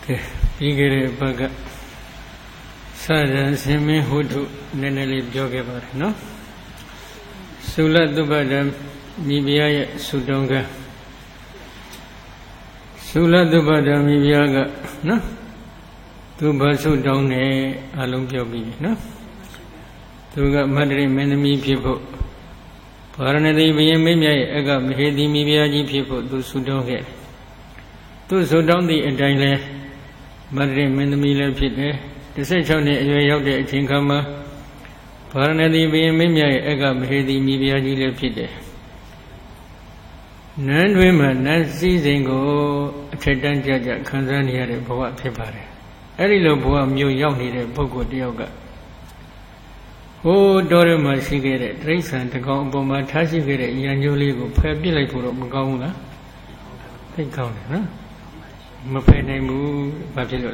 Bigere Baga Sadan Semi Hudu Neneli Jogebar, no? Sula Dubadam Mibia Sudonga Sula Dubadam Mibiaga, no? Dubasu Done Alumpiobi, no? Tuga Madri Menemi people. Paranadi Mimia Ega Mihedi Mibiaji people do Sudonge. Tu Sudan the Endile Madri Menemi Pite, the section of the Chinkama. Paranadi Mimia Ega Mihedi Mibiaji Pite. None women, none season go Chetan Jaja, Kanzania, Boa Pepare. Erilo Boa Mu Yoni, Boko Dioga. Oh, Dorema Sigare, Trace and the Gomba Tashigare, Yanjuli, Pabila Puro Muganga. They count, huh? Mapene Mu Babilo.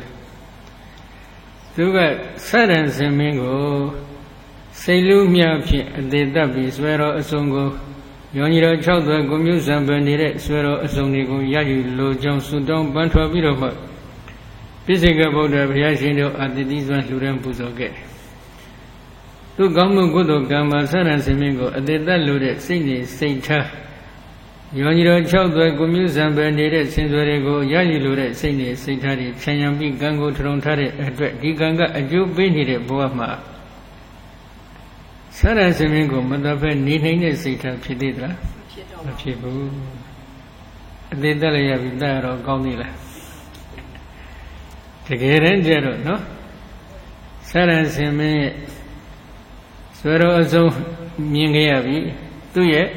Tuga Sadan Semingo, Selu Miapi, the Dabi, Swero Asongo, Yonira Chowda, Gomusan Bandire, Swero Asongo, Yayu, Lo John Sudan, Bantua Biroba. Pisiga Boda, Yashino at the Disman Luran Puzoge. Tu Gamu Gudo Gama Saran Semingo, a dead loaded, Sydney, Saint-Ta. Yonira Chowda, Gomusan Bandire, Sensorego, Yayu loaded, Sydney, Saint-Tari, Chayambi, Gango, Trontare, Diganga, a Jew Benny, Boama. Saran Semingo, Madafa, Nihane, Saint-Ta, Piditra, a people. A dead Dalia Vidar or Gaunila. The Gerangero, no? Saran Semingo. Swero also Mingayavi, 2 years.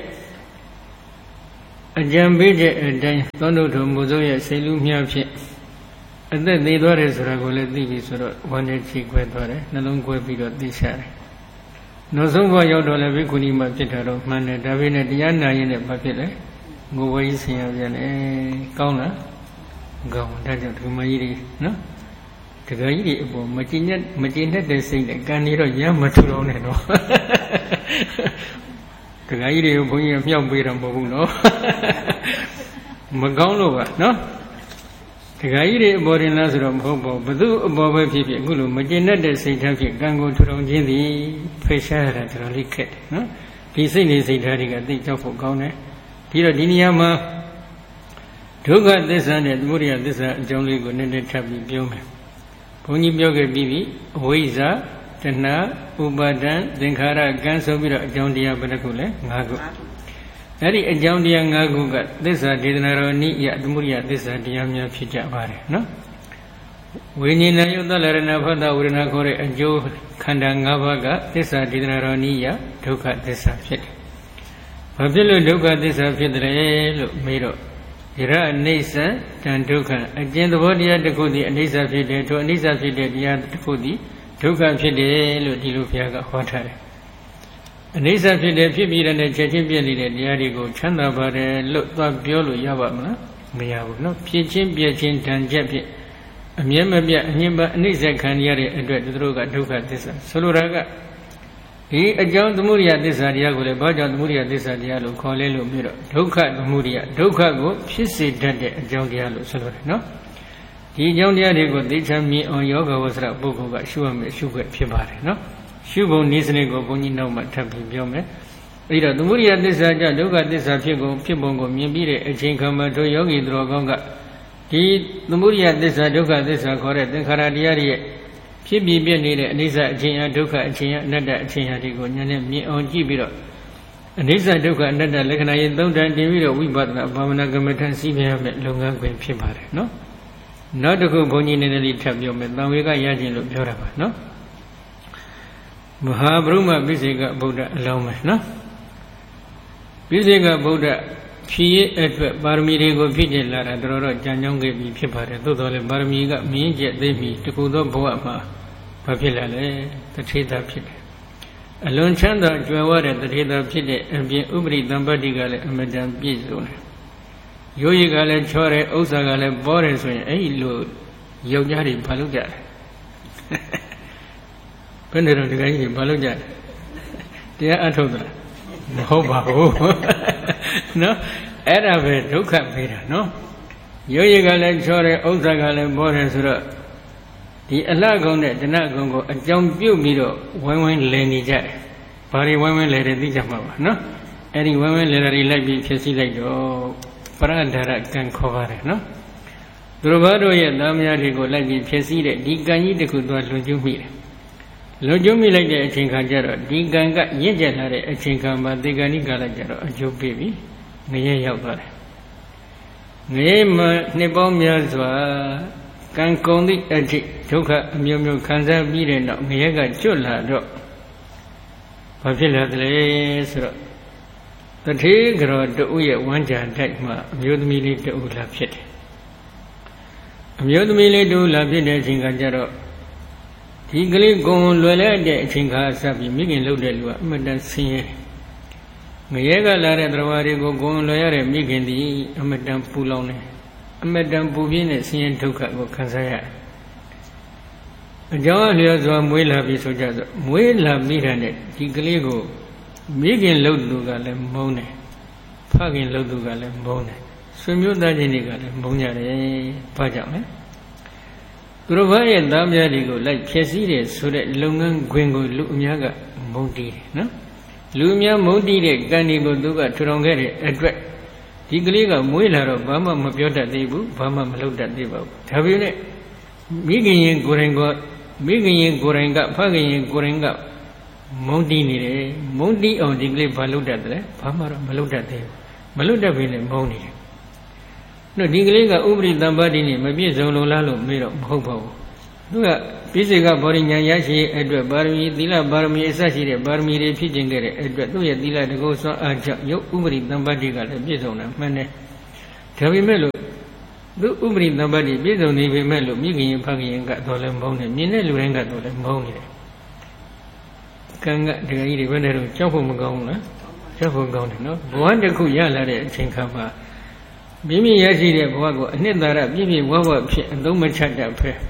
A Jambija and Dan Tondo to Mozoya Selumia. And then the Dores Ragola Divis or 1 cheek wet water, Nalungo Pigot this year. No Zova Yodola Vicuni Mapitaro, Man, Davina Diana in a papilla, go away, see a Kauna, go, that's to Mairi, no? The guy, Matina, they say the Ganiro Yamaturo. The guy, you bring a young beer and Bobuno. Magonova, no? The guy, body Nazareth Hobo, Badu, Boba Pipi, Gulu, Matina, they say Taki, Gango to Ronjini, Pesha, Liket, no? He said he said, I think of Gone. Tira Diniama took out this and Muria, this Johnny Gunnet Tabi Biome. Pony Bioga Bibi, Oiza, Tana, Ubadan, Denkara, Gansovira, Jondia Badakule, Nago. Dari a Jondia Nago got this a Dinaroni, Yadmuria, this a Diamia Pijabare, no? When you know the Larana Vada Urinakore and Joe Kandangavaga, this a Dinaroni, took out this a fit. Pablo look at this a fit, Miro. Ira Nasa, Tantuka, again the body at the Kodi, and Nisa Fide, to Nisa Fide, Yad Kodi, Tuka Fide, Ludilupiaga, Hotter. Nisa Fide, Pibi and the Chetimbian, Yadigo, Chanda Bare, look up Biolo Yavama, Miyav, no, Pichin, Piachin, Tanjapi, a Miamabia, Nimba, Nisa Kanyari, and Druga, Duka, this, Soluraga. He adjourned the Muria this Adiago, Baja Muria this Adialo, Colelo Miro, Doka the Muria, Doka go, she said that John Diallo, no? He John Diago, they tell me on yoga was a book of Shuam, Sugar Pibare, no? Shubo Nisnego, Bonino, Matapi Biome. Either the Muria this Adia, Doka this Apigo, Pibongo, Mibire, a Chinkama to Yogi Drogonga. He the Muria this Adoka this are correct, the Karadiari. Pibi needed Nisa Jina Duka, China, Nada, China, me on Gibiro. Nisa Duka, Nada, Lekana, don't Diviro, we but Bamanagamatan Sibia, Lunga, Pibare, no? Not to go Bonin in the Tabio, but we got Yajin look Joraba, no? Mahabruma, Biziga, Buddha, Loma, no? Biziga, Buddha, P. Edward, Barmirigo, Pidel, Lara, Doro, Janjong, Pibare, Dodole, Barmiga, me, yet they meet to go to Boama. Papillale, the Chita Pit. Alone Chanda, Juawara, the Chita Pit, and be Ubri, Dambadigale, and Madame Bizone. Yoyigale, Chore, Osagale, Boris, a load, Yogari, Paluja. Pendero, the guy, Paluja. They are Atoba. No, Era Duka Vera, no? ရုပ်ရည်ကလည်းချောတယ်ဥစ္စာကလည်းပေါ်တယ်ဆိုတော့ဒီအလှကုံနဲ့တဏှကုံကိုအကြောင်းပြုတ်ပြီးတော့ဝိုင်းဝိုင်းလည်နေကြတယ်။ဘာတွေဝိုင်းဝိုင်းလည်တယ်သိကြမှာပါနော်။အဲ့ဒီဝိုင်းဝိုင်းလည်တာတွေလိုက်ပြီးဖြစ်စီလိုက်တော့ပရဒရကံခေါ်ပါတယ်နော်။သူတို့ဘာတို့ရဲ့သားမယားတွေကိုလိုက်ပြီးဖြစ်စီတဲ့ဒီကံကြီးတစ်ခုသွားလွန်ကျူးမိတယ်။လွန်ကျူးမိလိုက်တဲ့အချိန်ခါကျတော့ဒီကံကရင့်ကျက်လာတဲ့အချိန်ခါမှာတေဂဏိကာလကျတော့အကျိုးပေးပြီးငရဲရောက်သွားတယ်။ငရဲမှာနှစ်ပေါင်းများစွာကံကုန်သည့်အထိဒုက္ခအမျိုးမျိုးခံစားပြီးတဲ့နောက်ငရဲကကျွတ်လာတော့ဘာဖြစ်လာသလဲဆိုတော့တထေးကတော်တူရဲ့ဝမ်းကြာတိုက်မှာအမျိုးသမီးလေးတူလာဖြစ်တယ်အမျိုးသမီးလေးတူလာဖြစ်တဲ့အချိန်ကကြတော့ဒီကလေးကိုလွယ်လဲတဲ့အချိန်ခါဆက်ပြီးမိခင်လှုပ်တဲ့လူကအမတန်ဆင်းရဲငရဲကလာတဲ့တရားတွေကိုကိုလွယ်ရတဲ့မိခင်သည်အမတန်ပူလောင်တယ်အမတန်ပူပြင်းတဲ့ဆင်းရဲဒုက္ခကိုခံစားရတယ်အကြောင်းအလျော်စွာမွေးလာပြီဆိုကြဆိုမွေးလာပြီးတဲ့ဒီကလေးကိုမိခင်လှုပ်သူကလည်းမုန်းတယ်ဖခင်လှုပ်သူကလည်းမုန်းတယ်ဆွေမျိုးသားချင်းတွေကလည်းမုန်းကြတယ်ဘာကြောင့်လဲသူတို့ဘာရဲ့သားများတွေကိုလိုက်ဖြည့်ဆည်းတဲ့ဆိုတဲ့လုပ်ငန်းခွင်ကိုလူအများကမုန်းတီးတယ်နော်လူအများမုန်းတီးတဲ့ကံတွေကိုသူကထူထောင်ခဲ့တဲ့အတွက်ဒီကလေးကမွေးလာတော့ဘာမှမပြောတတ်သေးဘူးဘာမှမလုပ်တတ်သေးပါဘူးဒါပေမဲ့မိခင်ရင်ကိုယ်တိုင်ကမိခင်ရင်ကိုယ်တိုင်ကဖခင်ရင်ကိုယ်တိုင်ကမုန်းတီးနေတယ်မုန်းတီးအောင်ဒီကလေးဘာလုပ်တတ်တယ်ဘာမှတော့မလုပ်တတ်သေးဘူးမလုပ်တတ်ဘဲနဲ့မုန်းနေတယ်တို့ဒီကလေးကဥပရိသံပါတိနဲ့မပြည့်စုံလို့လားလို့မေးတော့မဟုတ်ပါဘူးသူကပိစိကဘောရိညာရရှိအတွက်ပါရမီသီလပါရမီအစရှိတဲ့ပါရမီတွေဖြစ်ကျင်ခဲ့တဲ့အတွက်သူ့ရဲ့သီလတကုစွမ်းအားကြောင့်ယုတ်ဥပရိသံပါတိကလည်းပြည့်စုံတာမှန်တယ်ဒါပေမဲ့လို့သူဥပရိသံပါတိပြည့်စုံနေပေမဲ့လို့မိခင်ရင်ဖခင်ရင်ကတော့လည်းမုန်းတယ်မြင်တဲ့လူတိုင်းကတော့လည်းမုန်းနေတယ်ကံကဒကာကြီးတွေဘယ်နဲ့တော့ကြောက်ဖို့မကောင်းဘူးလားကြောက်ဖို့ကောင်းတယ်နော်ဘဝတစ်ခုရလာတဲ့အချိန်ခါမှာမိမိရရှိတဲ့ဘဝကိုအနှစ်သာရပြည့်ပြည့်ဝဝဖြစ်အသုံးမချတတ်ဖဲ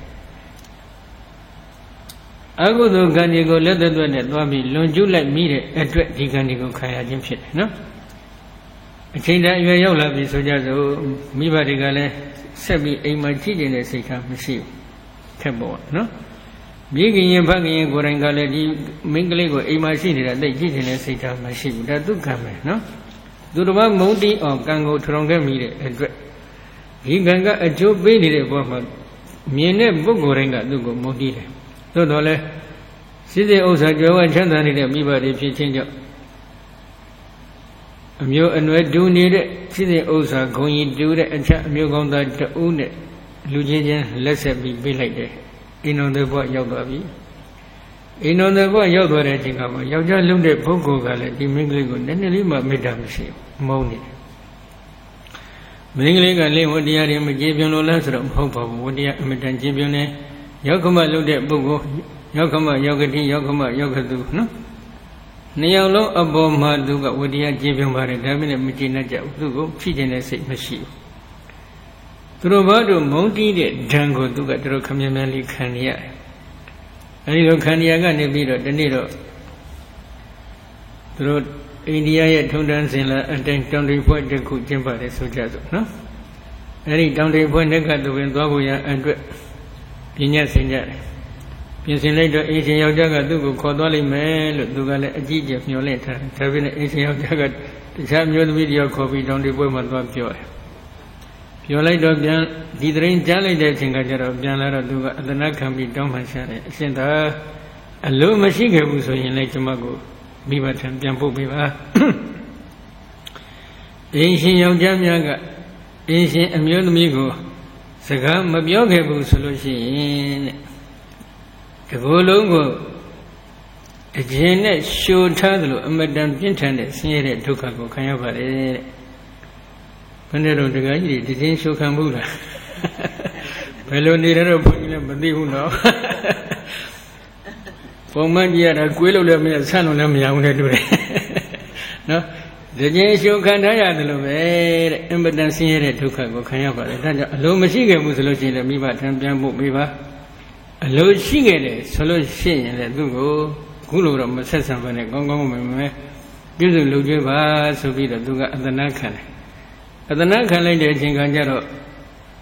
အကုသိုလ်ကံတွေကိုလက်သက်သွက်နဲ့သွားပြီးလွန်ကျူးလိုက်မိတဲ့အတွက်ဒီကံတွေကိုခံရခြင်းဖြစ်တယ်နော်အချိန်တန်အရွယ်ရောက်လာပြီဆိုကြစို့မိဘတွေကလည်းဆက်ပြီးအိမ်မှာကြည့်နေတဲ့စိတ်ထားမရှိဘူးထက်ပေါ်နော်မိခင်ရင်ဖခင်ရင်ကိုယ်တိုင်ကလည်းဒီမိန်းကလေးကိုအိမ်မှာရှိနေတာသိကြည့်နေတဲ့စိတ်ထားမရှိဘူးဒါသူကံပဲနော်သူတစ်ပါးမုန်းတီးအောင်ကံကိုထူထောင်ခဲ့မိတဲ့အတွက်ဒီကံကအကျိုးပေးနေတဲ့ဘဝမှာမြင်တဲ့ပုဂ္ဂိုလ်တိုင်းကသူ့ကိုမုန်းတီးတယ်သို့တော်လည်းစိစိဥစ္စာကြွယ်ဝချမ်းသာနေတဲ့မိဘတွေဖြစ်ခြင်းကြောင့်အမျိုးအနွယ်တူနေတဲ့စိစိဥစ္စာဂုံကြီးတူတဲ့အခြားအမျိုးကောင်းသားတဦးနဲ့လူချင်းချင်းလက်ဆက်ပြီးပေးလိုက်တယ်အိမ်တော်တွေဘဝရောက်သွားပြီအိမ်တော်တွေဘဝရောက်သွားတဲ့အချိန်ကမှယောက်ျားလုံးတဲ့ပုဂ္ဂိုလ်ကလည်းဒီမိန်းကလေးကိုနည်းနည်းလေးမှမေတ္တာမရှိဘူးမုန်းနေတယ်မိန်းကလေးကလည်းဝတ္တရားတွေမကျေပြွန်လို့လားဆိုတော့မဟုတ်ပါဘူးဝတ္တရားအမတန်ကျေပြွန်နေရောက်ခမလုပ်တဲ့ပုဂ္ဂိုလ်ရောက်ခမရောက်ကတိရောက်ခမရောက်ကသူနော်နှစ်ယောက်လုံးအပေါ်မှာသူကဝတ္တရားကျေပြွန်ပါတယ်ဒါပေမဲ့မကျေနပ်ကြဘူးသူကိုဖြစ်ခြင်းနဲ့စိတ်မရှိဘူးသူတို့ဘာတို့မုန်းတီးတဲ့ဓာန်ကိုသူကတို့ခမည်းမည်းလေးခံရရတယ်အဲဒီလိုခံရကနေပြီးတော့ဒီနေ့တော့သူတို့အိန္ဒိယရဲ့ထုံတန်းစင်လာအတိုင်းတောင်တိဖွဲ့တစ်ခုကျင်းပါတယ်ဆိုကြစို့နော်အဲဒီတောင်တိဖွဲ့နဲ့ကသူဝင်သွားဖို့ရအတွက်ပြညတ်ဆင်ကြတယ်ပြင်ဆင်လိုက်တော့အရှင်ယောက်ျားကသူ့ကိုခေါ်သွားလိမ့်မယ်လို့သူကလည်းအကြည့်ကျမျှော်လင့်ထားတယ်ဒါပေမဲ့အရှင်ယောက်ျားကတခြားမျိုးသမီးတယောက်ခေါ်ပြီးတောင်တိဖွဲ့မှာသွားပြောတယ်ပြောလိုက်တော့ပြန်ဒီတရင်ကြားလိုက်တဲ့အချိန်ကကျတော့ပြန်လာတော့သူကအသနာခံပြီးတောင်းပန်ရှာတယ်အရှင်သာအလိုမရှိခဲ့ဘူးဆိုရင်လည်းကျွန်မကိုမိဘထံပြန်ပို့ပေးပါအင်းရှင်ယောက်ျားများကအင်းရှင်အမျိုးသမီးကိုစကားမပြောခဲ့ဘူးဆိုလို့ရှိရင်တဲ့ဒီကိုယ်လုံးကိုအကျဉ်နဲ့ရှို့ထားသလိုအမတန်ပြင်းထန်တဲ့ဆင်းရဲတဲ့ဒုက္ခကိုခံရပါတယ်တဲ့ဘယ်နဲ့တော့တခါကြီးဒီချင်းရှို့ခံဘူးလားဘယ်လိုနေရတော့ဘုန်းကြီးလည်းမသိဘူးနော်ပုံမှန်ကြည့်ရတာကွေးလို့လည်းမရဆန့်လို့လည်းမရဘူးနဲ့တူတယ်နော်ဒီချင်းရှို့ခံထားရတယ်လို့ပဲတဲ့အင်မတန်ဆင်းရဲတဲ့ဒုက္ခကိုခံရပါတယ်ဒါကြောင့်အလိုမရှိခဲ့ဘူးဆိုလို့ရှိရင်လည်းမိဘထံပြန်ဖို့ပေးပါအလိုရှိခဲ့တယ်ဆိုလို့ရှိရင်လည်းသူ့ကိုခုလိုတော့မဆက်ဆံဘဲနဲ့ကောင်းကောင်းမွန်မွန်ပြုစုလုပ်ကြွေးပါဆိုပြီးတော့သူကအသနာခံတယ်အသနာခံလိုက်တဲ့အချိန်ကကျတော့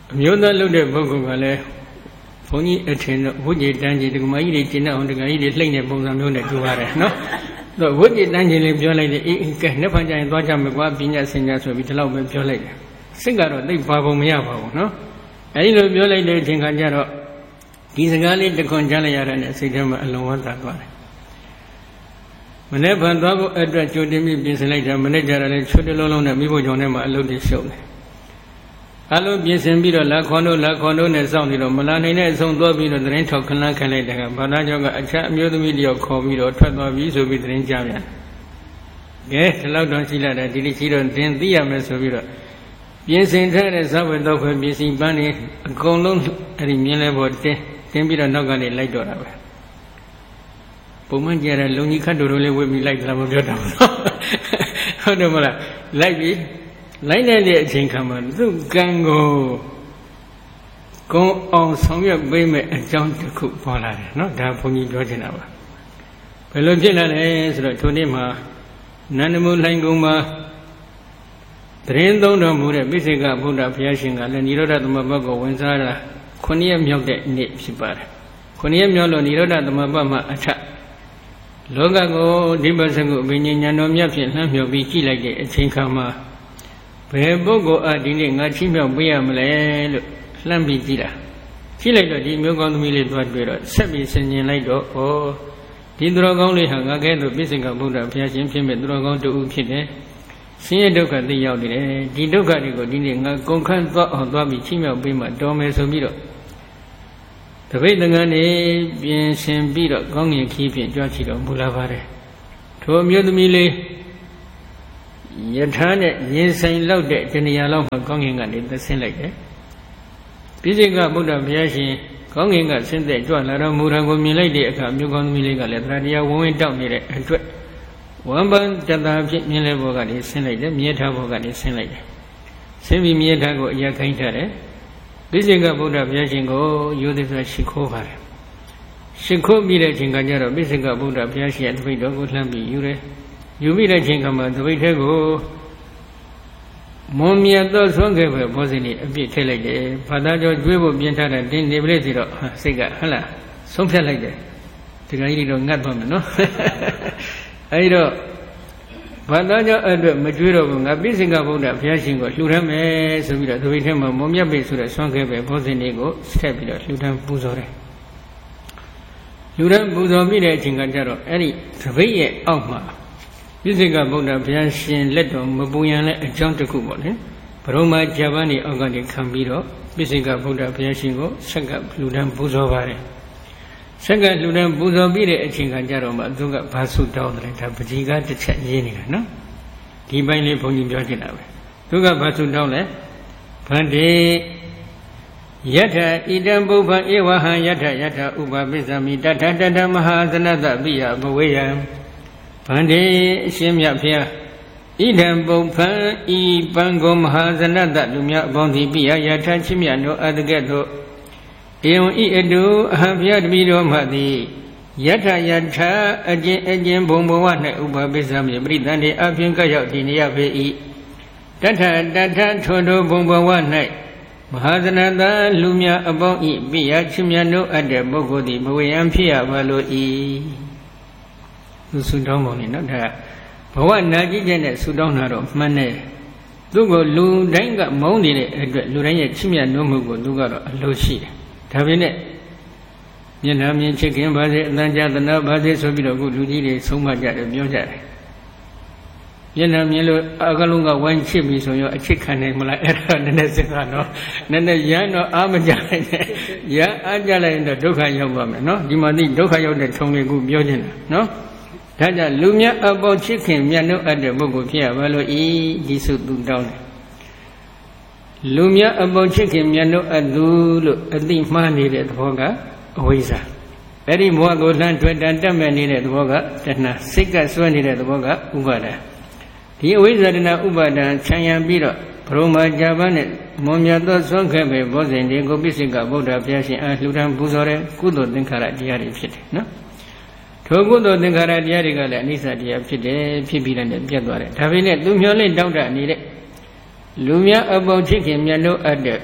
မျိုးသားလုပ်တဲ့ပုဂ္ဂိုလ်ကလည်းဘုန်းကြီးအထင်တော့ဝိဇ္ဇေတန်းကြီးဒီကမကြီးတွေကျင့်အောင်ဒီကကြီးတွေလှိမ့်တဲ့ပုံစံမျိုးနဲ့ကြိုးရတယ်နော်တော့ဝိဇ္ဇေတန်းကြီးလေးပြောလိုက်တယ်အေးကဲနှစ်ဖန်ကြရင်သွားကြမယ်ကွာပညာစင်ညာဆိုပြီးဒီလောက်ပဲပြောလိုက်တယ်စိတ်ကတော့သိပါပုံမရပါဘူးနော်အဲဒီလိုပြောလိုက်တဲ့အချိန်ခါကျတော့ဒီစကားလေးတခွန်ကြားလိုက်ရတဲ့စိတ်ထဲမှာအလုံးဝသာသွားတယ်မနေ့ကသွားဖို့အတွက်ကြိုတင်ပြီးပြင်ဆင်လိုက်တာမနေ့ကျတော့လည်းချွတ်တလုံးလုံးနဲ့မိဖို့ကြောင့်နဲ့မှအလုပ်တွေရှုပ်တယ်အလုံးပြင်ဆင်ပြီးတော့လာခွန်တို့နဲ့စောင့်နေတော့မလာနိုင်တဲ့အဆုံးသွားပြီးတော့သတင်းထောက်ခဏခန့်လိုက်တဲ့ကဘာသာကျောင်းကအချက်အမျိုးသမီးတယောက်ခေါ်ပြီးတော့ထွက်သွားပြီးဆိုပြီးသတင်းကြားပြန်ကဲဒီလောက်တော့ရှိလာတယ်ဒီလိုရှိတော့တင်သိရမယ်ဆိုပြီးတော့ပြင်ဆင်ထားတဲ့ဇဝတ်တော့ခွဲပြင်ဆင်ပန်းနေအကုန်လုံးအဲ့ဒီမြင်းလဲပေါ်တင်းပြီးတော့နောက်ကနေလိုက်တော့တာပဲပုံမှန်ကြတဲ့လုံကြီးခတ်တို့လေးဝေ့ပြီးလိုက်လာမပြောတာဘူးဟုတ်တယ်မလားလိုက်ပြီးလိုက်တဲ့အချိန်ခါမှာသူ့ကံကိုကုန်းအောင်ဆောင်ရွက်ပေးမဲ့အကြောင်းတစ်ခုပေါ်လာတယ်နော်ဒါဘုန်းကြီးပြောချင်တာပါဘယ်လိုဖြစ်လာလဲဆိုတော့ထိုနေ့မှာနန္ဒမုလှိုင်ကုန်းမှာသတင်းသုံးတော်မူတဲ့ပိစိကဗုဒ္ဓဘုရားရှင်ကလည်းနိရောဓသမဘတ်ကိုဝင်စားတာ9ရက်မြောက်တဲ့နေ့ဖြစ်ပါတယ်9ရက်မြောက်လို့နိရောဓသမဘတ်မှာအထလောကကိုဒီပစကုအဘိညာဉ်ဉာဏ်တော်မြတ်ဖြင့်လှမ်းမြော်ပြီးကြည့်လိုက်တဲ့အချိန်ခါမှာဘယ်ပုဂ္ဂိုလ်အဒီနေ့ငါချီးမြှောက်ပေးရမလဲလို့လှမ်းပြီးကြည့်တာကြည့်လိုက်တော့ဒီမျိုးကောင်းသမီးလေးသွားတွေ့တော့ဆက်ပြီးဆင်ញင်လိုက်တော့ဩဒီသူတော်ကောင်းလေးဟာငါကဲ့သို့ပိစိကဗုဒ္ဓဘုရားရှင်ဖြစ်မဲ့သူတော်ကောင်းတူဖြစ်တယ်ဆင်းရဲဒုက္ခသိရောက်နေတယ်ဒီဒုက္ခတွေကိုဒီနေ့ငါကုန်ခန်းသွားအောင်သွားပြီးချီးမြှောက်ပေးမှတော်မယ်ဆိုပြီးတော့တပိတ်တန်ကနေပြင်ဆင်ပြီးတော့ကောင်းငင်ခီးဖြင့်ကြွားချီတော်မူလာပါတယ်ထိုအမျိုးသမီးလေးယထာနဲ့ရင်ဆိုင်လောက်တဲ့တဏှာလောက်မှကောင်းငင်ကနေသဆင်းလိုက်တယ်ပိစိကဗုဒ္ဓဘုရားရှင်ကောင်းငင်ကဆင်းသက်ကြွလာတော်မူတာကိုမြင်လိုက်တဲ့အခါမြို့ကောင်းသမီးလေးကလည်းတရားဝင်တောက်နေတဲ့အတွက်ဝမ်ပန်တတာဖြစ်မြင်လဲဘောကနေဆင်းလိုက်တယ်မြေထားဘောကနေဆင်းလိုက်တယ်ဆင်းပြီးမြေထားကိုအရာခိုင်းထားတယ်ပိစိကဗုဒ္ဓဘုရားရှင်ကိုရိုသေစွာရှိခိုးပါတယ်ရှိခိုးပြီးတဲ့အချိန်ကကျတော့ပိစိကဗုဒ္ဓဘုရားရှင်ရဲ့တပိတ်တော်ကိုလှမ်းပြီးယူတယ်ယူပြီးတဲ့အချိန်ကမှတပိတ်ထဲကိုမွန်မြတ်သောဆွမ်းခဲ့ပဲဘောဇင်လေးအပြည့်ထည့်လိုက်တယ်ဘာသာကျော်ကျွေးဖို့ပြင်ထားတဲ့တင်းနေပလေးစီတော့စိတ်ကဟလားဆုံးဖြတ်လိုက်တယ်ဒီကကြီးတော့ငတ်သွားမယ်နော်အဲဒီတော့ဘာသာကြောင့်အတွက်မကြွေးတော့ဘူးငါပိစိကဗုဒ္ဓဘုရားရှင်ကိုလှူဒန်းမယ်ဆိုပြီးတော့ဒီဘိထဲမှာမုံမြတ်ပိဆိုတဲ့ဆွမ်းခဲ့ပဲဘောဇင်လေးကိုထည့်ပြီးတော့လှူဒန်းပူဇော်တယ်လှူဒန်းပူဇော်ပြီးတဲ့အချိန်ကကျတော့အဲ့ဒီသပိတ်ရဲ့အောက်မှာပိစိကဗုဒ္ဓဘုရားရှင်လက်တော်မပူရန်လည်းအကြောင်းတစ်ခုပေါ့လေဘရုံမဂျပန်နေအောက်ကနေခံပြီးတော့ပိစိကဗုဒ္ဓဘုရားရှင်ကိုဆက်ကလှူဒန်းပူဇော်ပါတယ်ဆက်ကလှူဒန်းပူဇော်ပြီးတဲ့အချိန်ကကြတော့မှသူကဘာဆုတောင်းတယ်ဒါပကြီးကတစ်ချက်ရေးနေတာနော်ဒီပိုင်းလေးဘုန်းကြီးပြောချင်တာပဲသူကဘာဆုတောင်းလဲဗန္တိယထဣတံပုဗ္ဗံဧဝဟံယထဥပပိသမိတထတထမဟာသနတပိယဘဝေယံဗန္တိအရှင်မြတ်ဖျားဣဒံပုဗ္ဗံဤပံကောမဟာသနတလူများအပေါင်းသည်ပိယယထချင်းမြတ်တို့အတကဲ့သို့ဧဝံဤအတုအဟံဘုရားတပည့်တော်မှသည်ယထအကျဉ်ဘုံဘဝ၌ဥပပိသမိပရိသန္တိအဖြင့်ကရောက်တည်နေရပေ၏တထထိုတို့ဘုံဘဝ၌မဟာသနတလူများအပေါင်းဤပိယချင်းမြတ်တို့အပ်တဲ့ပုဂ္ဂိုလ်သည်ဘဝယံဖြစ်ရပါလို၏သူဆုတောင်းပုံနဲ့နော်ဒါဘဝနာကြည့်တဲ့နဲ့ဆုတောင်းတာတော့မှန်တယ်သူကိုလူတိုင်းကမုန်းနေတဲ့အတွက်လူတိုင်းရဲ့ချင်းမြတ်နိုးမှုကိုသူကတော့အလိုရှိတယ်ဒါပေမဲ့မျက်နှာမြင်ချစ်ခင်ပါစေအတန်ကြာသနာပါစေဆိုပြီးတော့အခုလူကြီးတွေဆုံးမကြတယ်ပြောကြတယ်မျက်နှာမြင်လို့အကလုံးကဝိုင်းချစ်ပြီဆိုရင်အချစ်ခံနိုင်မလားအဲ့ဒါနည်းနည်းစဉ်းစားတော့နည်းနည်းရမ်းတော့အားမကြနိုင်နဲ့ရမ်းအားကြလိုက်ရင်တော့ဒုက္ခရောက်ပါမယ်နော်ဒီမှာသိဒုက္ခရောက်တဲ့ထုံလေးကိုပြောနေတာနော်ဒါကြောင့်လူမြတ်အပေါချစ်ခင်မြတ်တို့အပ်တဲ့ပုဂ္ဂိုလ်ဖြစ်ရပါလို့ဤဒီစုသူတောင်းတယ်လူမြတ်အပေါချစ်ခင်မြတ်တို့အပ်သူလို့အသိမှားနေတဲ့သဘောကအဝိဇ္ဇာအဲ့ဒီဘဝကိုလှမ်းတွေ့တန်တက်မဲ့နေတဲ့သဘောကတဏှာစိတ်ကစွဲနေတဲ့သဘောကဥပါဒံဒီအဝိဇ္ဇာတဏှာဥပါဒံခြံရံပြီးတော့ဘရုံမာဂျပန်နဲ့မွန်မြတ်သောဆွမ်းခဲ့ပဲဘောဇင်ဒီကိုပိစိကဗုဒ္ဓဘုရားရှင်အားလှူဒန်းပူဇော်တဲ့ကုသိုလ်သင်္ခါရတရားတွေဖြစ်တယ်နော်ထိုကုသိုလ်သင်္ခါရတရားတွေကလည်းအနိစ္စတရားဖြစ်တယ်ဖြစ်ပြီးလည်းပြတ်သွားတယ်ဒါပေမဲ့သူမျောလင့်တောက်တနေတဲ့လူများအပေါချစ်ခင်မြတ်တို့အပ်တဲ့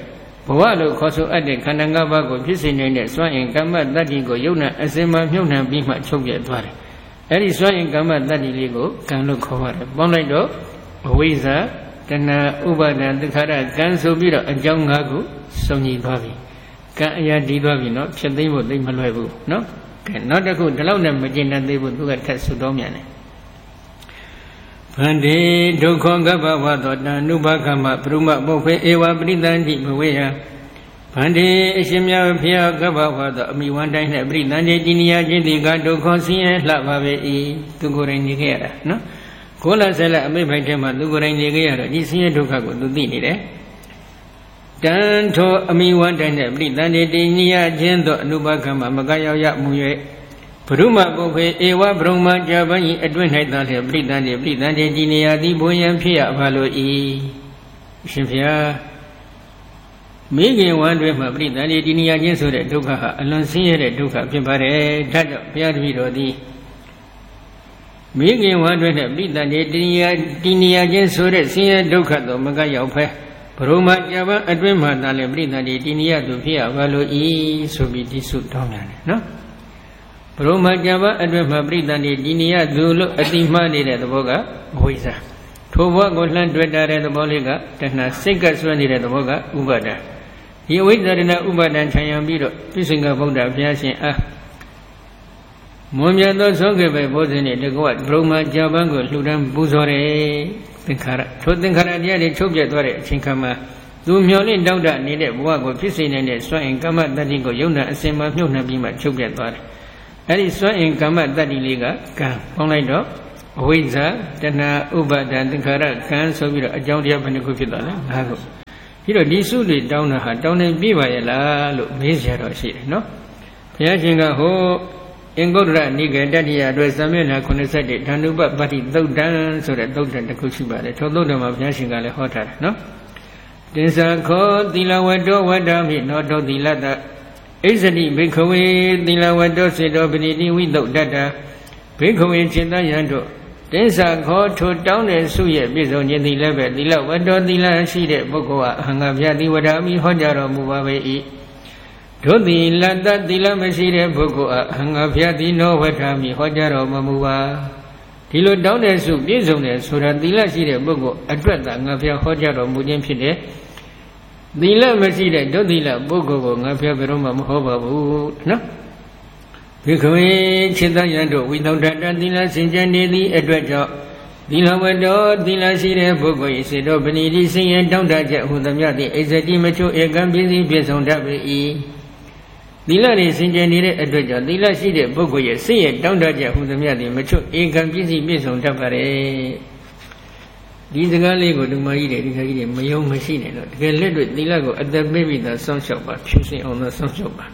ဘဝလို့ခေါ်ဆိုအပ်တဲ့ခန္ဓာ၅ပါးကိုဖြစ်စေနိုင်တဲ့စွမ်းအင်ကမ္မတတ္တိကိုယုံနာအစင်မှာမြုပ်နှံပြီးမှချုပ်ပြသွားတယ်အဲ့ဒီစွမ်းအင်ကမ္မတတ္တိလေးကိုကံလို့ခေါ်ပါတယ်ပေါင်းလိုက်တော့အဝိဇ္ဇာတဏှာဥပါဒံသင်္ခါရကံဆိုပြီးတော့အကြောင်း၅ခုစုံညီသွားပြီကံအရာတည်သွားပြီနော်ဖြစ်သိမ်းဖို့သိမလွယ်ဘူးနော်ကဲနောက်တစ်ခုဒီလောက်နဲ့မကျင်တတ်သေးဘူးသူကထပ်ဆုတောင်းမြန်တယ်ဗန္တိဒုက္ခကပ္ပဝသောတဏှုဘကမပရုမပုဖေဧဝပရိသန္တိဘဝေယဗန္တိအရှင်မြတ်ဖျားကပ္ပဝသောအမိဝန္တိုင်းနဲ့ပရိသန္တိတည်နေရခြင်းဒီကဒုက္ခဆင်းရဲလှပါပဲ၏သူကိုယ်တိုင်နေခဲ့ရတာနော်ကိုယ်လာဆက်လက်အမိဖိုက်ထဲမှာသူကိုယ်တိုင်နေခဲ့ရတော့ဒီဆင်းရဲဒုက္ခကိုသူသိနေတယ်တန်ထိုအမိဝန္တိုင်းနဲ့ပရိသန္တိတည်နေရခြင်းသောအနုဘကမမကရောက်ရမူ၍ဘုရုမပုဖေဧဝဗြဟ္မကြပန်းဤအတွင်း၌သာလျှင်ပရိသန္တိတည်နေရသည်ဘုံရန်ဖြစ်ရပါလို့ဤရှင်ဖျားမိခင်ဝမ်းတွင်မှပရိသန္တိတည်နေရခြင်းဆိုတဲ့ဒုက္ခဟာအလွန်ဆင်းရဲတဲ့ဒုက္ခဖြစ်ပါတယ်ဒါကြောင့်ဘုရားတပည့်တော်သည်မိခင်ဝမ်းတွင်နဲ့ပရိသန္တိတည်နေရခြင်းဆိုတဲ့ဆင်းရဲဒုက္ခတော့မကရောက်ဖဲဘုရုမကြပန်းအတွင်းမှသာလျှင်ပရိသန္တိတည်နေရသူဖြစ်ရပါလို့ဤဆိုပြီးဒီစုတောင်းရတယ်နော်ဘုရမကြပါအတွင်မှာပရိသန္တိဒီနေရသူလို့အတိမှနေတဲ့သဘောကအဝိဇ္ဇာထိုဘဝကိုလှမ်းတွေ့တာတဲ့သဘောလေးကတဏှာစိတ်ကဆွဲနေတဲ့သဘောကဥပါဒံဒီအဝိဇ္ဇာတဏှာဥပါဒံခြံရံပြီးတော့ပြစ္ဆင်ကဗုဒ္ဓဘုရားရှင်အားမွန်မြတ်သောသောကေပဲဘုဇင်နဲ့တကွဘုရမကြပန်းကိုလှူဒန်းပူဇော်တယ်သင်္ခါရထိုသင်္ခါရတရားတွေချုပ်ပြတ်သွားတဲ့အချိန်ခါမှာသူမျောလင့်တောက်တနေတဲ့ဘဝကိုဖြစ်စေနိုင်တဲ့စွမ်းအင်ကမ္မတတ္တိကိုယုံနာအစင်မှာမြုပ်နှံပြီးမှချုပ်ပြတ်သွားတယ်အဲ့ဒီစွမ်းအင်ကမ္မတတ္တိလေးကကံပေါင်းလိုက်တော့အဝိဇ္ဇာတဏှာဥပါဒံသင်္ခါရကံဆိုပြီးတော့အကြောင်းတရားဘယ်နှခုဖြစ်သွားလဲ၅ခုပြီးတော့ဒီစုတွေတောင်းတာဟာတောင်းနေပြပါရဲ့လားလို့မေးစရာတော့ရှိတယ်နော်ဘုရားရှင်ကဟိုအင်္ဂုတ္တရနိကေတတ္တိယအတွက်သံမျက်နှာ87ဓာနုပပတ္တိသုတ်တံဆိုတဲ့သုတ်တံတစ်ခုရှိပါတယ်ထိုသုတ်တံမှာဘုရားရှင်ကလည်းဟောထားတယ်နော်တင်္ဆာခောသီလဝတ္တောဝတ္တမိနောတောသီလတ္တဣဇတိဘိခဝေသီလဝတ္တောစေတောပတိတိဝိသုဒ္ဓတ္တဘိခဝေจิตတယံတို့တင်္ဆာခောထိုတောင်းတဲ့စုရဲ့ပြည့်စုံခြင်းသည်လည်းပဲသီလဝတ္တောသီလရှိတဲ့ပုဂ္ဂိုလ်ဟာအဟံငါဗျာတိဝဒာမိဟောကြားတော်မူပါပေ၏တို့သီလတ္တသီလမရှိတဲ့ပုဂ္ဂိုလ်ဟာအဟံငါဗျာတိနောဝဒာမိဟောကြားတော်မမူပါဒီလိုတောင်းတဲ့စုပြည့်စုံတဲ့ဆိုတာသီလရှိတဲ့ပုဂ္ဂိုလ်အတွက်သာငါဗျာဟောကြားတော်မူခြင်းဖြစ်တဲ့သီလမရှိတဲ့ဒုသီလပုဂ္ဂိုလ်ကိုငါဖျားဘယ်တော့မှမဟောပါဘူးနော်ဘိခဝေจิตယံတို့ဝိသုဒ္ဓတသီလစင်ကြယ်နေသည့်အတွက်ကြောင့်သီလဝတ္တောသီလရှိတဲ့ပုဂ္ဂိုလ်၏စေတောပဏိတိစင်ရင်တောင်းတချက်ဟူသမျှသည့်ဣဇတိမချို့ဧကံပြည့်စည်ပြည့်စုံတတ်ပေ၏သီလနှင့်စင်ကြယ်နေတဲ့အတွက်ကြောင့်သီလရှိတဲ့ပုဂ္ဂိုလ်ရဲ့စင်ရင်တောင်းတချက်ဟူသမျှသည့်မချို့ဧကံပြည့်စည်ပြည့်စုံတတ်ပါれဒီစကားလေးကိုဓမ္မကြီးတွေဒီခါကြီးတွေမယုံမရှိနဲ့တော့တကယ်လက်တွေ့သီလကိုအသက်ပေးပြီးသားစောင့်ရှောက်ပါဖြူစင်အောင်သာစောင့်ရှောက်ပါ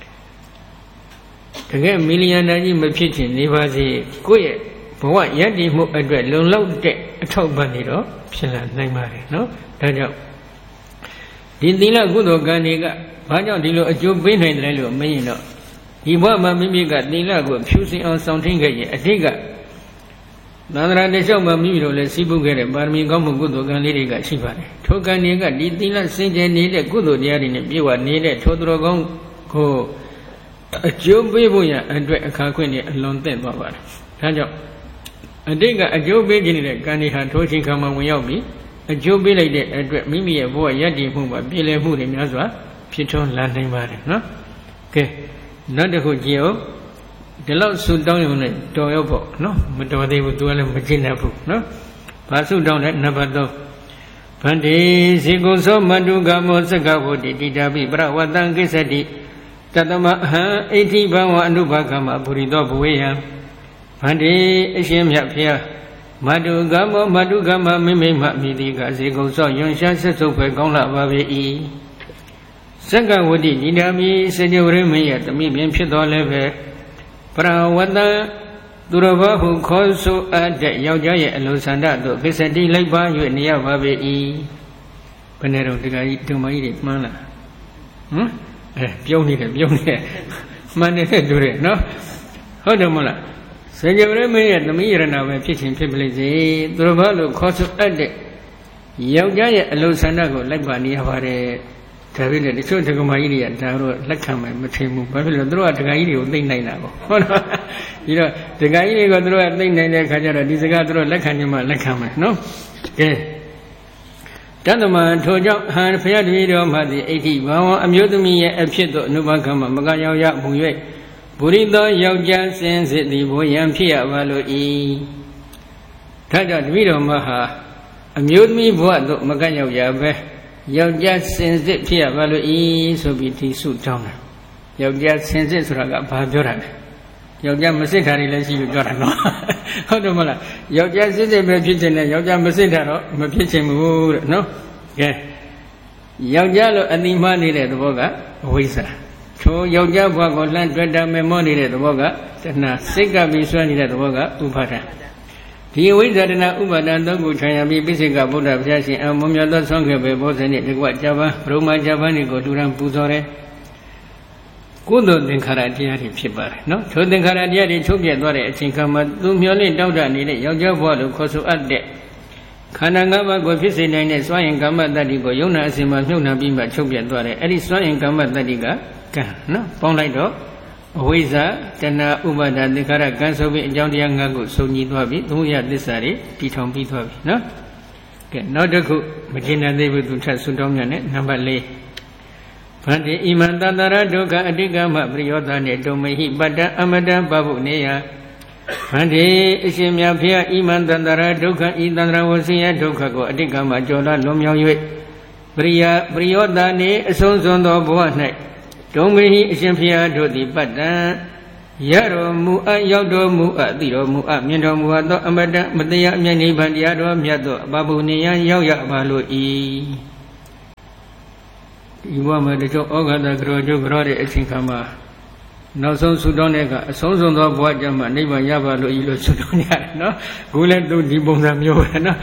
တကယ်မီလီယံနာကြီးမဖြစ်ချင်နေပါစေကိုယ့်ရဲ့ဘဝရည်တည်မှုအတွက်လုံလောက်တဲ့အထောက်ပံ့နေတော့ဖြစ်လာနိုင်ပါတယ်နော်ဒါကြောင့်ဒီသီလကုသိုလ်ကံတွေကဘာကြောင့်ဒီလိုအကျိုးပေးနိုင်တယ်လို့မရင်တော့ဒီဘဝမှာမိမိကသီလကိုဖြူစင်အောင်စောင့်ထိန်ခဲ့ရင်အတိတ်ကသန္တရာတလျှောက်မှာမိမိတို့လည်းစီးပူးခဲ့တဲ့ပါရမီကောင်းမှုကုသိုလ်ကံလေးတွေကရှိပါတယ်ထိုကံတွေကဒီသီလစင်ကြယ်နေတဲ့ကုသိုလ်တရားတွေနဲ့ပြည့်ဝနေတဲ့ထိုသူတော်ကောင်းကိုအကျိုးပေးဖို့ရအတွက်အခါခွင့်နဲ့အလွန်သင့်သွားပါတယ်ဒါကြောင့်အတိတ်ကအကျိုးပေးခြင်းတဲ့ကံတွေဟာထိုချိန်ခါမှာဝင်ရောက်ပြီးအကျိုးပေးလိုက်တဲ့အတွက်မိမိရဲ့ဘဝရည်တည်မှုမှာပြည်လည်မှုတွေများစွာဖြစ်ထွန်းလာနိုင်ပါတယ်နော်ကဲနောက်တစ်ခုကြည့်အောင်ဒီလောက်ဆုတောင်းရုံနဲ့တော်ရောက်ပေါ့နော်မတော်သေးဘူးသူကလည်းမကျင့်တတ်ဘူးနော်ဘာဆုတောင်းလဲနံပါတ်3ဗန္တိဇေကုသောမတုကမောသက္ကဝတိတိတာပိပရဝတံကိစ္စတိတတမအဟံအိဋ္ဌိဘဝအနုဘကမပုရိသောဘဝေယံဗန္တိအရှင်မြတ်ဖျားမတုကမောမတုကမမိမိမမိတိကဇေကုသောယွန်ရှားဆက်စုပ်ဖွယ်ကောင်းလာပါပေ၏သက္ကဝတိတိတာပိစေတဝရမင်းရဲ့တမိပင်ဖြစ်တော်လည်းပဲပရဝတ္တသူတော်ဘာဟုခေါ်ဆိုအပ်တဲ့ယောက်ျားရဲ့အလိုဆန္ဒသို့ကိစ္စတိလိုက်ပါ၍နေရပါပေ၏ဘယ်နဲ့တော့တခါကြီးဒုမကြီးတွေမှန်းလာပြုံးနေတယ်မှန်နေတဲ့တူတယ်နော်ဟုတ်တယ်မလားစေကြဝရမင်းရဲ့သမီးရဏပဲဖြစ်ချင်းဖြစ်ပလိစေသူတော်ဘာလို့ခေါ်ဆိုအပ်တဲ့ယောက်ျားရဲ့အလိုဆန္ဒကိုလိုက်ပါနေရပါတယ်ဒါပေမဲ့တချို့ဒကမာကြီးတွေကဒါတော့လက်ခံမယ်မထင်ဘူးဘာဖြစ်လို့သူတို့ကဒကာကြီးတွေကိုသိနိုင်တာပေါ့ဟုတ်လားဒီတော့ဒကာကြီးတွေကသူတို့ကသိနိုင်တဲ့အခါကျတော့ဒီစကားသူတို့လက်ခံနေမှလက်ခံမယ်နော်ကဲတတ္တမထိုကြောင့်ဟန်ဖျားတပည့်တော်မှသည်အဋ္ဌိဘာဝအမျိုးသမီးရဲ့အဖြစ်သို့အနုဘကမမကရောက်ရမှု၍ပုရိသောယောက်ျားစင်စစ်သည်ဘိုးရန်ဖြစ်ရပါလို့ဤဒါကြောင့်တပည့်တော်မဟာအမျိုးသမီးဘဝသို့မကရောက်ရပဲယောက်ျားစင်စစ်ဖြစ်ရပါလို့ဤဆိုပြီးဒီစုတောင်းတယ်ယောက်ျားစင်စစ်ဆိုတာကဘာပြောတာလဲယောက်ျားမစစ်တာတွေလည်းရှိလို့ပြောတာနော်ဟုတ်တယ်မလားယောက်ျားစစ်စစ်ပဲဖြစ်ချင်တယ်ယောက်ျားမစစ်တာတော့မဖြစ်ချင်ဘူးတဲ့နော်ကဲယောက်ျားလို့အတိမနေတဲ့သဘောကအဝိဇ္ဇာထိုယောက်ျားဘဝကိုလှမ်းတွေ့တာမေမောနေတဲ့သဘောကတဏှာစိတ်ကပြီးဆွဲနေတဲ့သဘောကဥပါဒံဒီအဝိဇ္ဇာတဏှာဥပါဒံသုံးခုခြံရပြီးပိစိကဗုဒ္ဓဘုရားရှင်အမွန်မြတ်သောဆုံးခဲ့ပဲဘောဇဉ်နှင့်တကွကြပါဘုရားကြပါးတွေကိုတူရန်ပူဇော်တယ်ကုသိုလ်သင်္ခါရတရားတွေဖြစ်ပါတယ်နော်ထိုသင်္ခါရတရားတွေချုပ်ပြတ်သွားတဲ့အချိန်ခါမှာသူမျောလင့်တောက်တနေတဲ့ယောက်ျားဘဝလို့ခေါ်ဆိုအပ်တဲ့ခန္ဓာ၅ပါးကိုဖြစ်စေနိုင်တဲ့စွမ်းရင်ကမ္မတတ္တိကိုယုံနာအစဉ်မှာမြုပ်နှံပြီးမှချုပ်ပြတ်သွားတယ်အဲ့ဒီစွမ်းရင်ကမ္မတတ္တိကကံနော်ပေါင်းလိုက်တော့အဝိဇ္ဇာတဏှာဥပါဒသင်္ခါရကံဆိုပြီးအကြောင်းတရား၅ခုစုံညီသွားပြီသုံးရသစ္စာတွေတည်ထောင်ပြီးသွားပြီနော်ကဲနောက်တစ်ခုမကျင်တဲ့သေးဘူးသူထပ်ဆုတောင်းမြန်တဲ့နံပါတ်၄ဗန္တိဣမံတတရဒုက္ခအတိကမပရိယောသနှင့်ဒုမေဟိပတ္တအမတံပဗုနေယဗန္တိအရှင်မြတ်ဖျားဣမံတတရဒုက္ခဤတန္တရဝဆင်းရဲဒုက္ခကိုအတိကမကျော်လွန်မြောက်၍ပရိယောသနှင့်အဆုံးစွန်သောဘဝ၌ဒုမေဟိအရှင်ဖျားတို့သည်ပတ္တံရတော်မူအပ်ရောက်တော်မူအပ်သိတော်မူအပ်မြင်တော်မူအပ်သောအမတံမတရားအမြတ်နိဗ္ဗာန်တရားတော်မြတ်သောအပဗုနေယရောက်ရပါလို့ဤဒီဘဝမှာတချို့ဩဃတကရောကျုပ်ကြောတဲ့အချိန်ခါမှာနောက်ဆုံးဆုတောင်းတဲ့ကအဆုံးစွန်သောဘဝကျမှနိဗ္ဗာန်ရပါလို့ဤလို့ဆုတောင်းရတယ်နော်ခုလည်းသူဒီပုံစံမျိုးပဲနော်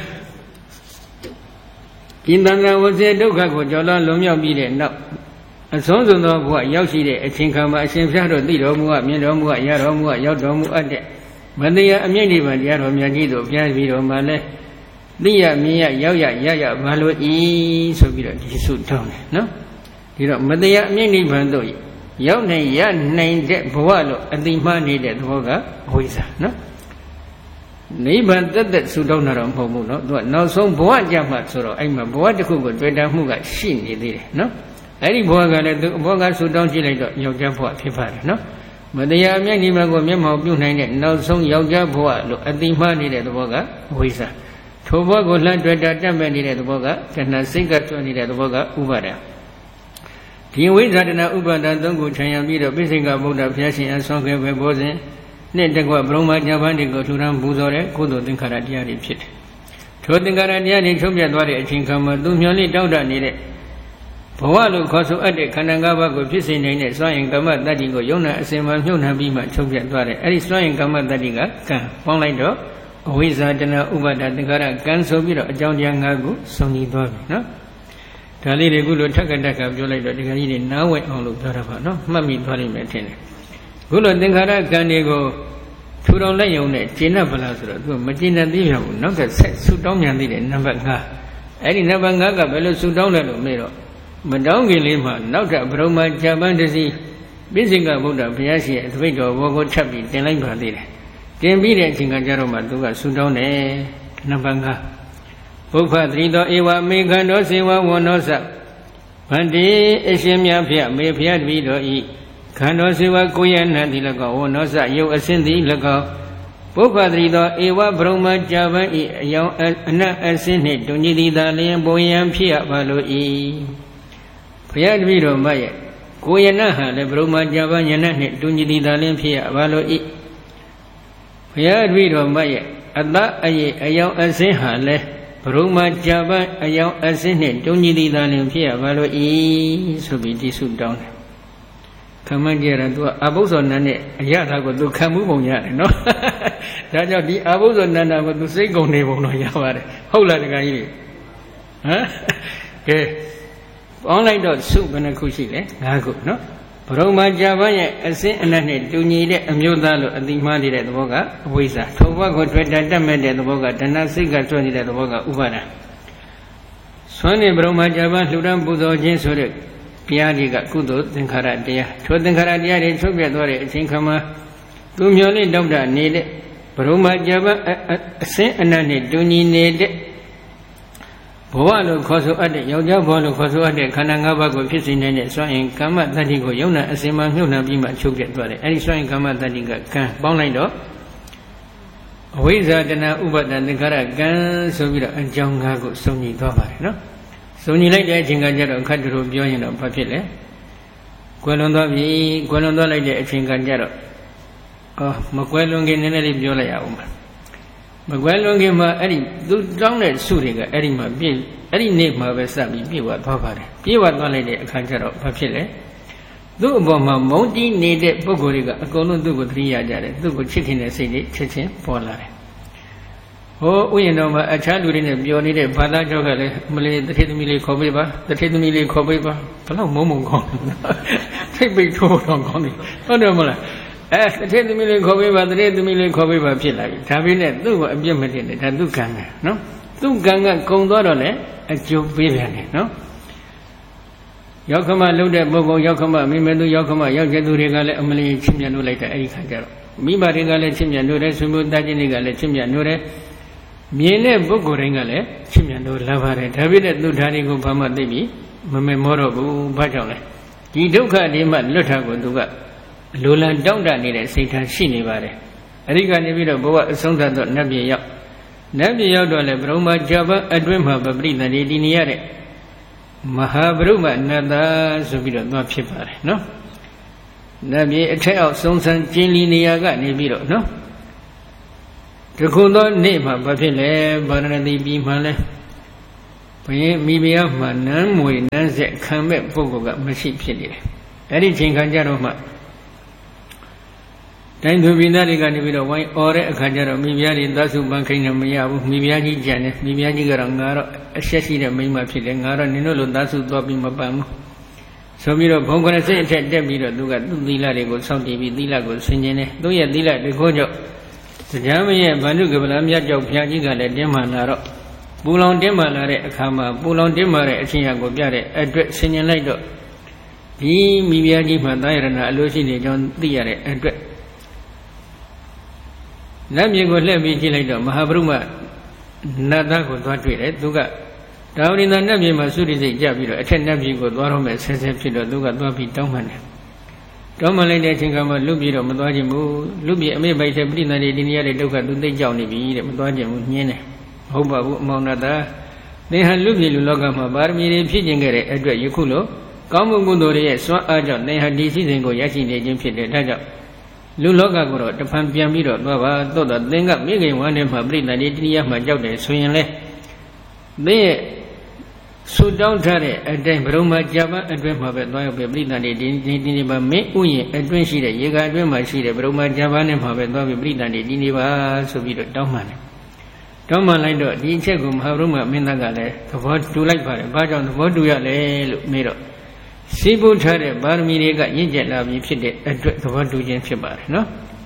ဒီတန်ခါဝစေဒုက္ခကိုကြော်လွန်လွန်မြောက်ပြီးတဲ့နောက်အဆုံးစွန်သောဘဝရောက်ရှိတဲ့အချိန်ခါမှာအရှင်ဖျားတို့သိတော်မူအပ်မြင်တော်မူအပ်ရတော်မူအပ်ရောက်တော်မူအပ်တဲ့မတရားအမြင့်နိဗ္ဗာန်တရားတော်မြတ်ကြီးတို့ပြန်ပြီးတော့မှလည်းသိရမြင်ရရောက်ရပါလို့ဤဆိုပြီးတော့ဒီဆုတောင်းတယ်နော်ဒီတော့မတရားအမြင့်နိဗ္ဗာန်တို့ရောက်နိုင်ရနိုင်တဲ့ဘဝလို့အတိမနေတဲ့သဘောကအဝိဇ္ဇာနော်နိဗ္ဗာန်တက်ဆူတောင်းတာတော့မဟုတ်ဘူးနော်သူကနောက်ဆုံးဘဝကြမှာဆိုတော့အဲ့မှာဘဝတစ်ခုကိုတွေ့တာမှုကရှိနေသေးတယ်နော်အဲ့ဒီဘဝကလည်းသူဘဝကဆူတောင်းကြည့်လိုက်တော့ယောက်ျားဘဝဖြစ်ပါတယ်နော်မတရားအမြတ်နိဗ္ဗာန်ကိုမျက်မှောက်ပြုနိုင်တဲ့နောက်ဆုံးယောက်ျားဘဝလို့အတိမနေတဲ့သဘောကအဝိဇ္ဇာထိုဘဝကိုလှမ်းတွေ့တာတက်မဲ့နေတဲ့သဘောကတဏှာစိတ်ကကျွမ်းနေတဲ့သဘောကဥပါဒံဒီဝိဇ္ဇာတနာဥပါဒံသုံးခုခြံရပြီးတော့ပိစိကဗုဒ္ဓဘုရားရှင်အဆုံးခဲ့ပဲဘောဇဉ်နဲ့တကွဘုံမညာပန်းတွေကိုထူထမ်းပူဇော်တဲ့ကုသိုလ်သင်္ခါရတရားတွေဖြစ်တယ်။ထိုသင်္ခါရတရားတွေချုပ်ပြတ်သွားတဲ့အချိန်ခါမှာသူမျောလင့်တောက်တနေတဲ့ဘဝလို့ခေါ်ဆိုအပ်တဲ့ခန္ဓာ၅ပါးကိုဖြစ်စေနိုင်တဲ့စွမ်းရင်ကမ္မတတ္တိကိုယုံနာအစဉ်မှမြုပ်နှံပြီးမှချုပ်ပြတ်သွားတယ်။အဲဒီစွမ်းရင်ကမ္မတတ္တိကကံပေါင်းလိုက်တော့အဝိဇ္ဇာတနာဥပါဒသင်္ခါရကံဆိုပြီးတော့အကြောင်းတရား၅ခုစုံညီသွားပြီနော်။ဒါလေးတွေခုလိုထက်ကပြောလိုက်တော့ဒီကကြီးတွေနားဝဲအောင်လို့ပြောတာပါနော်မှတ်မိသွားလိမ့်မယ်ထင်တယ်ခုလိုသင်္ခါရကံတွေကိုထူထောင်လိုက်ရုံနဲ့ကျင့်တတ်ပါလားဆိုတော့သူကမကျင့်တတ်သေးပါဘူးနောက်ထပ်ဆက်ဆူတောင်းမြန်သေးတယ်နံပါတ်5အဲ့ဒီနံပါတ်5ကဘယ်လိုဆူတောင်းလဲလို့မေးတော့မတောင်းခင်လေးမှာနောက်ထပ်ဘုံမဂျပန်တစီပိစိကဗုဒ္ဓဘုရားရှင်ရဲ့သပိတ်တော်ဘောကိုထပ်ပြီးတင်လိုက်ပါသေးတယ်တင်ပြီးတဲ့အချိန်ကကြတော့မှသူကဆူတောင်းတယ်နံပါတ်5ဘုဖသတိတော်ဧဝမေခန္တောစေဝဝန္နောသဗန္တိအရှင်မြတ်ဖျားမေဖျားတပည့်တော်ဤခန္တောစေဝကိုရဏတိ၎င်းဝန္နောသယုတ်အစင်းသည်၎င်းဘုဖသတိတော်ဧဝဗြဟ္မကြပန်ဤအယောင်အနတ်အစင်းနှင့်တုန်ကြီးသည်သာလျင်ဘုံယံဖြစ်ရပါလို၏ဖျားတပည့်တော်မရဲ့ကိုရဏဟာလည်းဗြဟ္မကြပန်ယနတ်နှင့်တုန်ကြီးသည်သာလျင်ဖြစ်ရပါလို၏ဖျားတပည့်တော်မရဲ့အတအယေအယောင်အစင်းဟာလည်းဘုံမကြပန်အယောင်အစင်းနှင့်တုံကြီးသည်သာလျှင်ဖြစ်ရပါလို့ဤဆိုပြီးဒီဆုတောင်းတယ်ခမန်းကြရသူကအဘုဇ္ဇောနန္နဲ့အရသာကိုသူခံမှုပုံရတယ်နော်ဒါကြောင့်ဒီအဘုဇ္ဇောနန္ဒကိုသူစိတ်ကုန်နေပုံတော့ရပါတယ်ဟုတ်လားတခါကြီးဟမ်ကဲပေါင်းလိုက်တော့ဆုဘယ်နှခုရှိလဲ5ခုနော်ဘုံမကြပန်ရဲ့အစင်းအနတ်နဲ့တူညီတဲ့အမျိုးသားလို့အတိမနေတဲ့သဘောကအဝိဇ္ဇာထိုဘဝကိုတွေ့တာတတ်မဲ့တဲ့သဘောကတဏှာစိတ်ကကျွမ်းနေတဲ့သဘောကဥပါဒံဆွမ်းနေဘုံမကြပန်လှူဒန်းပူဇော်ခြင်းဆိုတဲ့တရားတွေကကုသိုလ်သင်္ခါရတရားထိုသင်္ခါရတရားတွေချုပ်ပြတ်သွားတဲ့အချိန်ခါမှာသူမျောလင့်တောက်တနေတဲ့ဘရုမကြပအစင်းအနတ်နဲ့တူညီနေတဲ့ဘဝလို့ခေါ်ဆိုအပ်တဲ့ယောက်ျားဘဝလို့ခေါ်ဆိုအပ်တဲ့ခန္ဓာ၅ပါးကိုဖြစ်စေနိုင်တဲ့စွမ်းအင်ကမ္မတတ္တိကိုယုံနာအစင်မှမြုပ်နှံပြီးမှချုပ်ပြတ်သွားတယ်အဲဒီစွမ်းအင်ကမ္မတတ္တိကကံပေါင်းလိုက်တော့အဝိဇ္ဇာတဏှာဥပါဒသင်္ခါရကံဆိုပြီးတော့အကြောင်း၅ခုစုံညီသွားပါတယ်နော်စုံညီလိုက်တဲ့အချိန်ကကြတော့ခတ်တူပြောရင်တော့ဘာဖြစ်လဲကွယ်လွန်သွားပြီကွယ်လွန်သွားလိုက်တဲ့အချိန်ကကြတော့မကွယ်လွန်ခင်နည်းနည်းလေးပြောလိုက်ရအောင်ပါမကွယ်လွန်ခင်မှာအဲ့ဒီသူတောင်းတဲ့စုတွေကအဲ့ဒီမှာပြည့်အဲ့ဒီနေ့မှာပဲစပြီးပြည့်ဝသွားပါတယ်ပြည့်ဝသွားလိုက်တဲ့အခါကျတော့ဘာဖြစ်လဲသူ့အပေါ်မှာမုန်းတီးနေတဲ့ပုဂ္ဂိုလ်တွေကအကုန်လုံးသူ့ကိုသတိရကြတယ်သူ့ကိုချစ်ခင်တဲ့စိတ်တွေချက်ချင်းပေါ်လာတယ်ဟိုဥယျာဉ်တော်မှာအခြားလူတွေနဲ့ပြောနေတဲ့ဘာသာကြောကလည်းမလေးတထေသမီးလေးခေါ်ပေးပါတထေသမီးလေးခေါ်ပေးပါဘလောက်မုံကောင်းထိတ်ပိတ်ထိုးတော့ကောင်းတယ်ဟုတ်တယ်မလားတထေသမီးလေးခေါ်ပေးပါတထေသမီးလေးခေါ်ပေးပါဖြစ်လာပြီဒါပေမဲ့သူ့ကိုအပြစ်မတင်နဲ့ဒါသူ့ကံပဲနော်သူ့ကံကကုံသွားတော့လေအကျိုးပေးပြန်တယ်နော်ရောက်ခမလှုပ်တဲ့ပုဂ္ဂိုလ်ရောက်ခမမိမဲသူရောက်ခမရောက်ကျသူတွေကလည်းအမလီချစ်မြတ်လို့လိုက်တဲ့အဲ့ဒီခါကျတော့မိဘတွေကလည်းချစ်မြတ်လို့တယ်ဆွေမျိုးသားချင်းတွေကလည်းချစ်မြတ်လို့တယ်မြင်တဲ့ပုဂ္ဂိုလ်တိုင်းကလည်းချစ်မြတ်လို့လာပါတယ်ဒါပေမဲ့သူဓာတ်တွေကိုဘာမှသိပြီမမေမောတော့ဘူးဘာကြောင့်လဲဒီဒုက္ခတွေမှလွတ်တာကိုသူကလိုလံတောင့်တနေတဲ့စိတ်ထားရှိနေပါတယ်အဲ့ဒီကနေပြီးတော့ဘဝအဆုံးသတ်တော့နတ်ပြည်ရောက်နတ်ပြည်ရောက်တော့လေဘုံမှာဂျပန်အတွင်းမှာပရိသတ်တွေတည်နေရတဲ့မဟာဗရုမနတ္တဆိုပြီးတော့သွားဖြစ်ပါတယ်နော်နတ်ပြည်အထက်အောက်စုံစမ်းကျင်းလီနေရာကနေပြီးတော့နော်တခုသောနေ့မှာဘာဖြစ်လဲဗာရဏသီပြည်မှာလဲဘုရင်မိဖုရားမှာနန်းမွေနန်းဆက်ခံမဲ့ပုဂ္ဂိုလ်ကမရှိဖြစ်နေတယ်အဲ့ဒီချိန်ခါကျတော့မှတိုင်းသူပြည်သားတွေကနေပြီးတော့ဝိုင်းអော်တဲ့အခါကျတော့မိဖုရားတွေသတ်စုပန်းခိနေမရဘူးမိဖုရားကြီးကြံတယ်မိဖုရားကြီးကတော့ငါတော့အဆက်ရှိတဲ့မိန်းမဖြစ်တယ်ငါတော့နင်တို့လိုသတ်စုသွားပြီးမပန်းဘူးဆိုပြီးတော့ဘုံကရစိတ်အထက်တက်ပြီးတော့သူကသူ့သီလတွေကိုစောင့်တည်ပြီးသီလကိုဆင်ခြင်တယ်သူ့ရဲ့သီလတကောကြောင့်တရားမရဲ့ဗန္ဓုကပလမြတ်ကြောင့်ဘုရားကြီးကလည်းတင်းမာလာတော့ပူလောင်တင်းမာလာတဲ့အခါမှာပူလောင်တင်းမာတဲ့အချင်းရာကိုပြတဲ့အတွက်ဆင်ခြင်လိုက်တော့ဒီမိဖုရားကြီးမှာသာယရဏအလိုရှိနေကြောင်းသိရတဲ့အတွက်နတ်မြေကိုလှည့်ပြီးကြည့်လိုက်တော့မဟာဗုဒ္ဓနတ်သားကိုသွားတွေ့တယ်သူကဒါဝိနန္ဒနတ်မြေမှာသုရိစိတ်ကြပြီးတော့အထက်နတ်မြေကိုသွားတော့မယ်ဆဲဆဲဖြစ်တော့သူကသွားပြီးတောင်းပန်တယ်တောင်းပန်လိုက်တဲ့အချိန်ကမှလွတ်ပြီးတော့မသွားခြင်းဘူးလွတ်ပြီးအမေပိုက်တဲ့ပြိဋ္ဌာန်တွေဒီနေရာတွေဒုက္ခသူသိကြောက်နေပြီတဲ့မသွားခြင်းဘူးညင်းတယ်မဟုတ်ပါဘူးအမောင်နတ်သားသင်ဟာလွတ်ပြီးလူလောကမှာပါရမီတွေဖြည့်ကျင်ခဲ့တဲ့အတွက်ယခုလိုကောင်းမှုကုသိုလ်တွေရဲ့စွမ်းအားကြောင့်သင်ဟာဒီစည်းစိမ်ကိုရရှိနေခြင်းဖြစ်တယ်ဒါကြောင့်လူလောကကိုတော့တဖန်ပြန်ပြီးတော့သွားပါသို့တော့သင်ကမိခင်ဝမ်းထဲမှာပြိဋ္ဌာန်ဒီတရားမှကြောက်တယ်ဆိုရင်လေသင်ရဲ့ဆုတောင်းထားတဲ့အတိုင်းဘုံမှာဂျပန်အတွင်းမှာပဲသွားရောက်ပြိဋ္ဌာန်ဒီပါမင်းဥယျာဉ်အတွင်းရှိတဲ့ရေကာအတွင်းမှာရှိတဲ့ဘုံမှာဂျပန်နဲ့မှာပဲသွားပြီးပြိဋ္ဌာန်ဒီနေပါဆိုပြီးတော့တောင်းပန်တယ်တောင်းပန်လိုက်တော့ဒီအချက်ကိုမဟာဗုဒ္ဓမင်းသားကလည်းသဘောတူလိုက်ပါတယ်ဘာကြောင့်သဘောတူရလဲလို့မေးတော့စီးပူးထားတဲ့ပါရမီတွေကရင့်ကျက်လာပြီဖြစ်တဲ့အတွက်သဘောတူခြင်းဖြစ်ပါတယ်နော်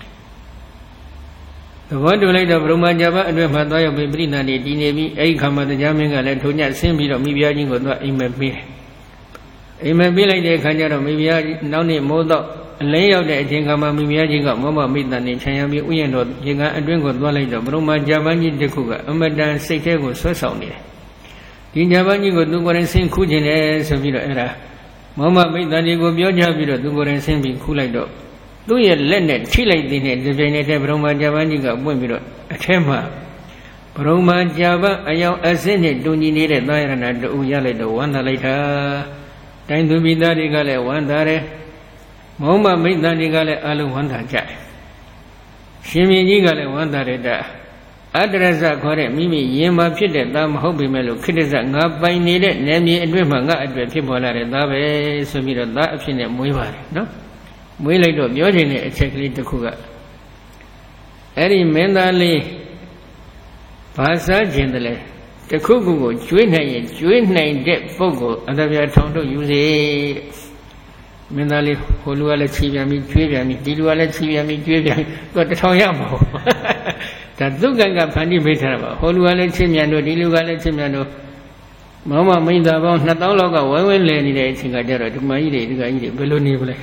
သဘောတူလိုက်တော့ဘုံမှာဂျပန်အတွင်းမှာသွားရောက်ပြီးပြိဋ္ဌာန်ဒီနေပြီးအဲဒီခါမှာတရားမင်းကလည်းထိုညဆင်းပြီးတော့မိဖုရားကြီးကိုသွားအိမ်မက်ပေးတယ်အိမ်မက်ပေးလိုက်တဲ့အခါကျတော့မိဖုရားနောက်နေ့မိုးတော့အလင်းရောက်တဲ့အချိန်ခါမှာမိဖုရားကြီးကမောမမိတ္တန်နေခြံရံပြီးဥယျာဉ်တော်ရေကန်အတွင်းကိုသွားလိုက်တော့ဘုံမှာဂျပန်ကြီးတစ်ခုကအမတန်စိတ်ထဲကိုဆွဲဆောင်နေတယ်ဒီဂျပန်ကြီးကိုသူကိုယ်တိုင်ဆင်းခူးခြင်းတယ်ဆိုပြီးတော့အဲ့ဒါမောမမိတ္တန်ကြီးကိုပြောကြပြီးတော့သူကိုယ်တိုင်ဆင်းပြီးခူးလိုက်တော့သူ့ရဲ့လက်နဲ့ထိလိုက်တဲ့ဒီပြိုင်နေတဲ့ဘုံမှာဂျပန်ကြီးကပွင့်ပြီးတော့အထက်မှာဘုံမှာဂျပန်အယောင်အစစ်နဲ့တူညီနေတဲ့သာယရဏတူရလိုက်တော့ဝမ်းသာလိုက်တာတိုင်းသူပြည်သားတွေကလည်းဝမ်းသာတယ်မောမမိတ္တန်တွေကလည်းအလုံးဝမ်းသာကြတယ်ရှင်မြင်းကြီးကလည်းဝမ်းသာတယ်တာအတ္တရဇခေါ်တဲ့မိမိရင်မှာဖြစ်တဲ့သားမဟုတ်ပေမဲ့လို့ခိတ္တဇငါပိုင်နေတဲ့နယ်မြေအတွင်းမှာငါအတွက်ဖြစ်ပေါ်လာတဲ့သားပဲဆိုပြီးတော့သားအဖြစ်နဲ့မွေးပါတယ်နော်မွေးလိုက်တော့ပြောခြင်းတဲ့အချက်ကလေးတစ်ခုကအဲ့ဒီမင်းသားလေးဘာစားခြင်းတလဲတခုခုကိုကျွေးနိုင်ရင်ကျွေးနိုင်တဲ့ပုဂ္ဂိုလ်အတ္တပြထောင်ထုတ်ယူစေတဲ့မင်းသားလေးဟိုလူကလည်းချီပြန်ပြီးကျွေးပြန်ပြီးဒီလူကလည်းချီပြန်ပြီးကျွေးပြန်သူကတထောင်ရမှာဟုတ်ဒါသုကံကဖန်တီးပေးထားတာပါဟိုလူကလည်းချစ်မြတ်တို့ဒီလူကလည်းချစ်မြတ်တို့ Mama made about Nataloga, when lady day, Singajara, to my day, Beloni.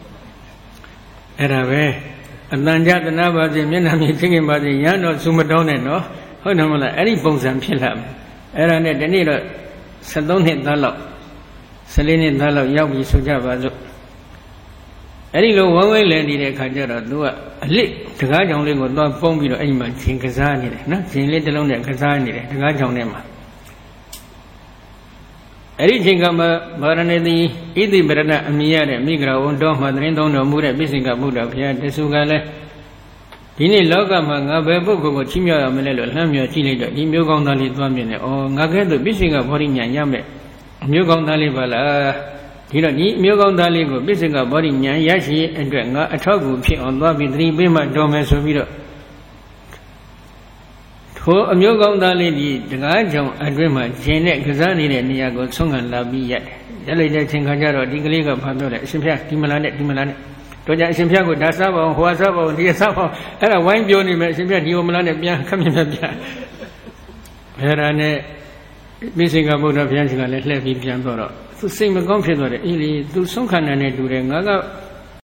Erave, and Nanja the Nava, the Minami thinking about the Yan or Sumadone, no? Honamala, any bones and Pilam. Eranet, the needle, Sadone Dalo, Selene Dalo, Yabi Sujava. Any low one way lady, they Kajara, do a lick, the guy only would not form you any man, Kazani, nothing let alone the Kazani, the guy on them. Everything come Baranedi, Idi Berana, Amia, Migra, on Dom, Madrin, don't know Mura, missing a Buddha, Pia, the Sugale. Dini Loga, Magabu, Chimia, Melelo, Lamia, Chile, Dimugondali, Dwamine, or Nagato, missing a body Yame, Mugondali Vala. You don't need Mugondali, go missing a body Yashi, and a togu on Babi, 3 Bima, Domes of Vido. For a Mugondali, the Gajo, a dreamer, Jane, Gazani, and Niago, Song and Labi yet. The lady Tinkajaro, Dingliga, Pandora, Simpia, Timalane. Toja Simpiago, Dasabo, Huasabo, Diasabo, and a wine Bioni, Simpia, Diomalane, coming up here. Herane, missing a boat of Yansiga, let me Piandoro. To sing a computer, Ili, do some kind of net to the Naga.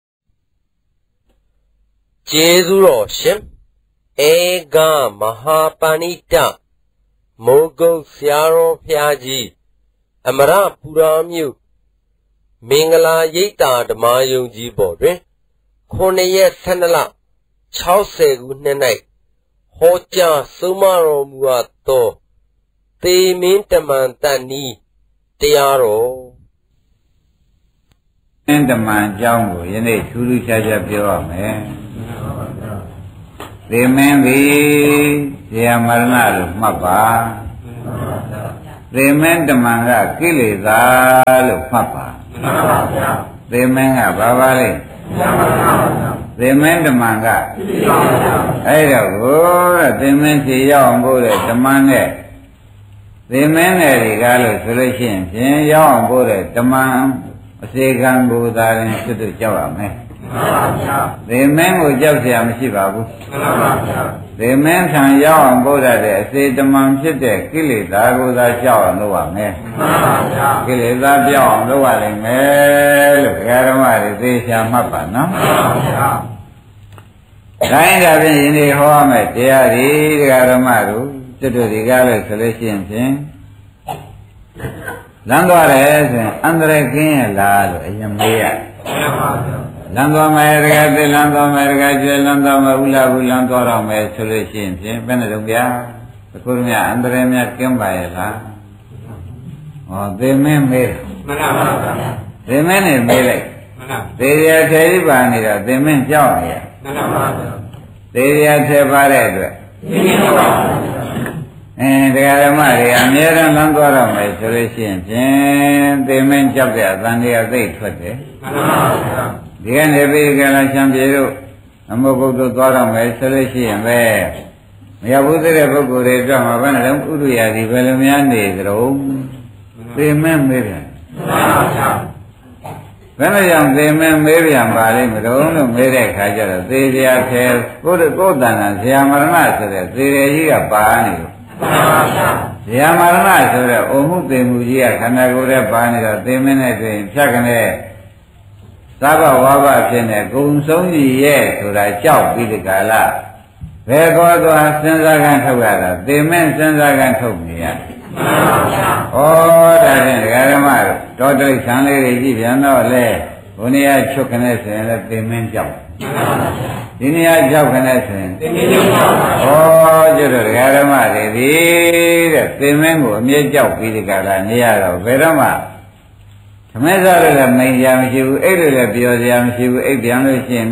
Jesu Shim, Ega Mahapanita, Mogo Fiaro Piaji, Amara Puramu, Mingala Yeta, the Mayo Jibore, Cornea Sanala, Chause Gunenai, Hoja Sumaro Muato, Te Mintamantani, Tiaro. And the man Jango, Yene, Suru Saja Pio, man. Remember, they are Marnado, Mapa. Remember, Manga, Kilizal, Papa. Remember, Babali. Remember, Manga. I don't go, the men say, Young Buddha, the Manga. Remember, the Galo solution, Young Buddha, the man, Segan Buddha, and to the Java, man. The men will just say, I'm Shibabu. The men can yaw and go there, say the man sit there, kill it, I go that yaw and no one, eh? Kill it, that yaw and no one, eh? Look, Garamari, they shall mapa, no? Kind of in the home at the Garamaru, to do the Galo solution thing. Langore, Andre King, Lalo, Yamia. Lando America, Lando America, Lando Ula, Lando, solution, Benedubia, the Kurmia, Andremia, Kimbaela. Oh, they may make. They may make. They are Teribani, they may join. They are Tebared. And the Aramari, and near and Langora, my solution, they may jump there, than they are late for them. The end of the Galashan Biru, Amoko to Dora, my solution, where we have put the book of the drama, one of them, Uria, the Velamian, the Rome. Remember him. When I am the man, maybe I'm buying the own Mary Kajara, they are here, go to Godan, the Amarana, they are buying. The Amarana, Omu, the Mujia, can I go there buying the minute, second. Saba Waba Pene, Gung Songi, yes, to that job be the Gala. Where God was Senzagan Togada, they meant Senzagan told me. Oh, that in Garamar, totally Sanley, Giviano, Le, only I took an essay and let the men jump. Didn't I jump an essay? Oh, Garamar, the men will make job be the Gala, near Verama. Mezara made Yamishu, Ed Yamishu, Ed Yamushin,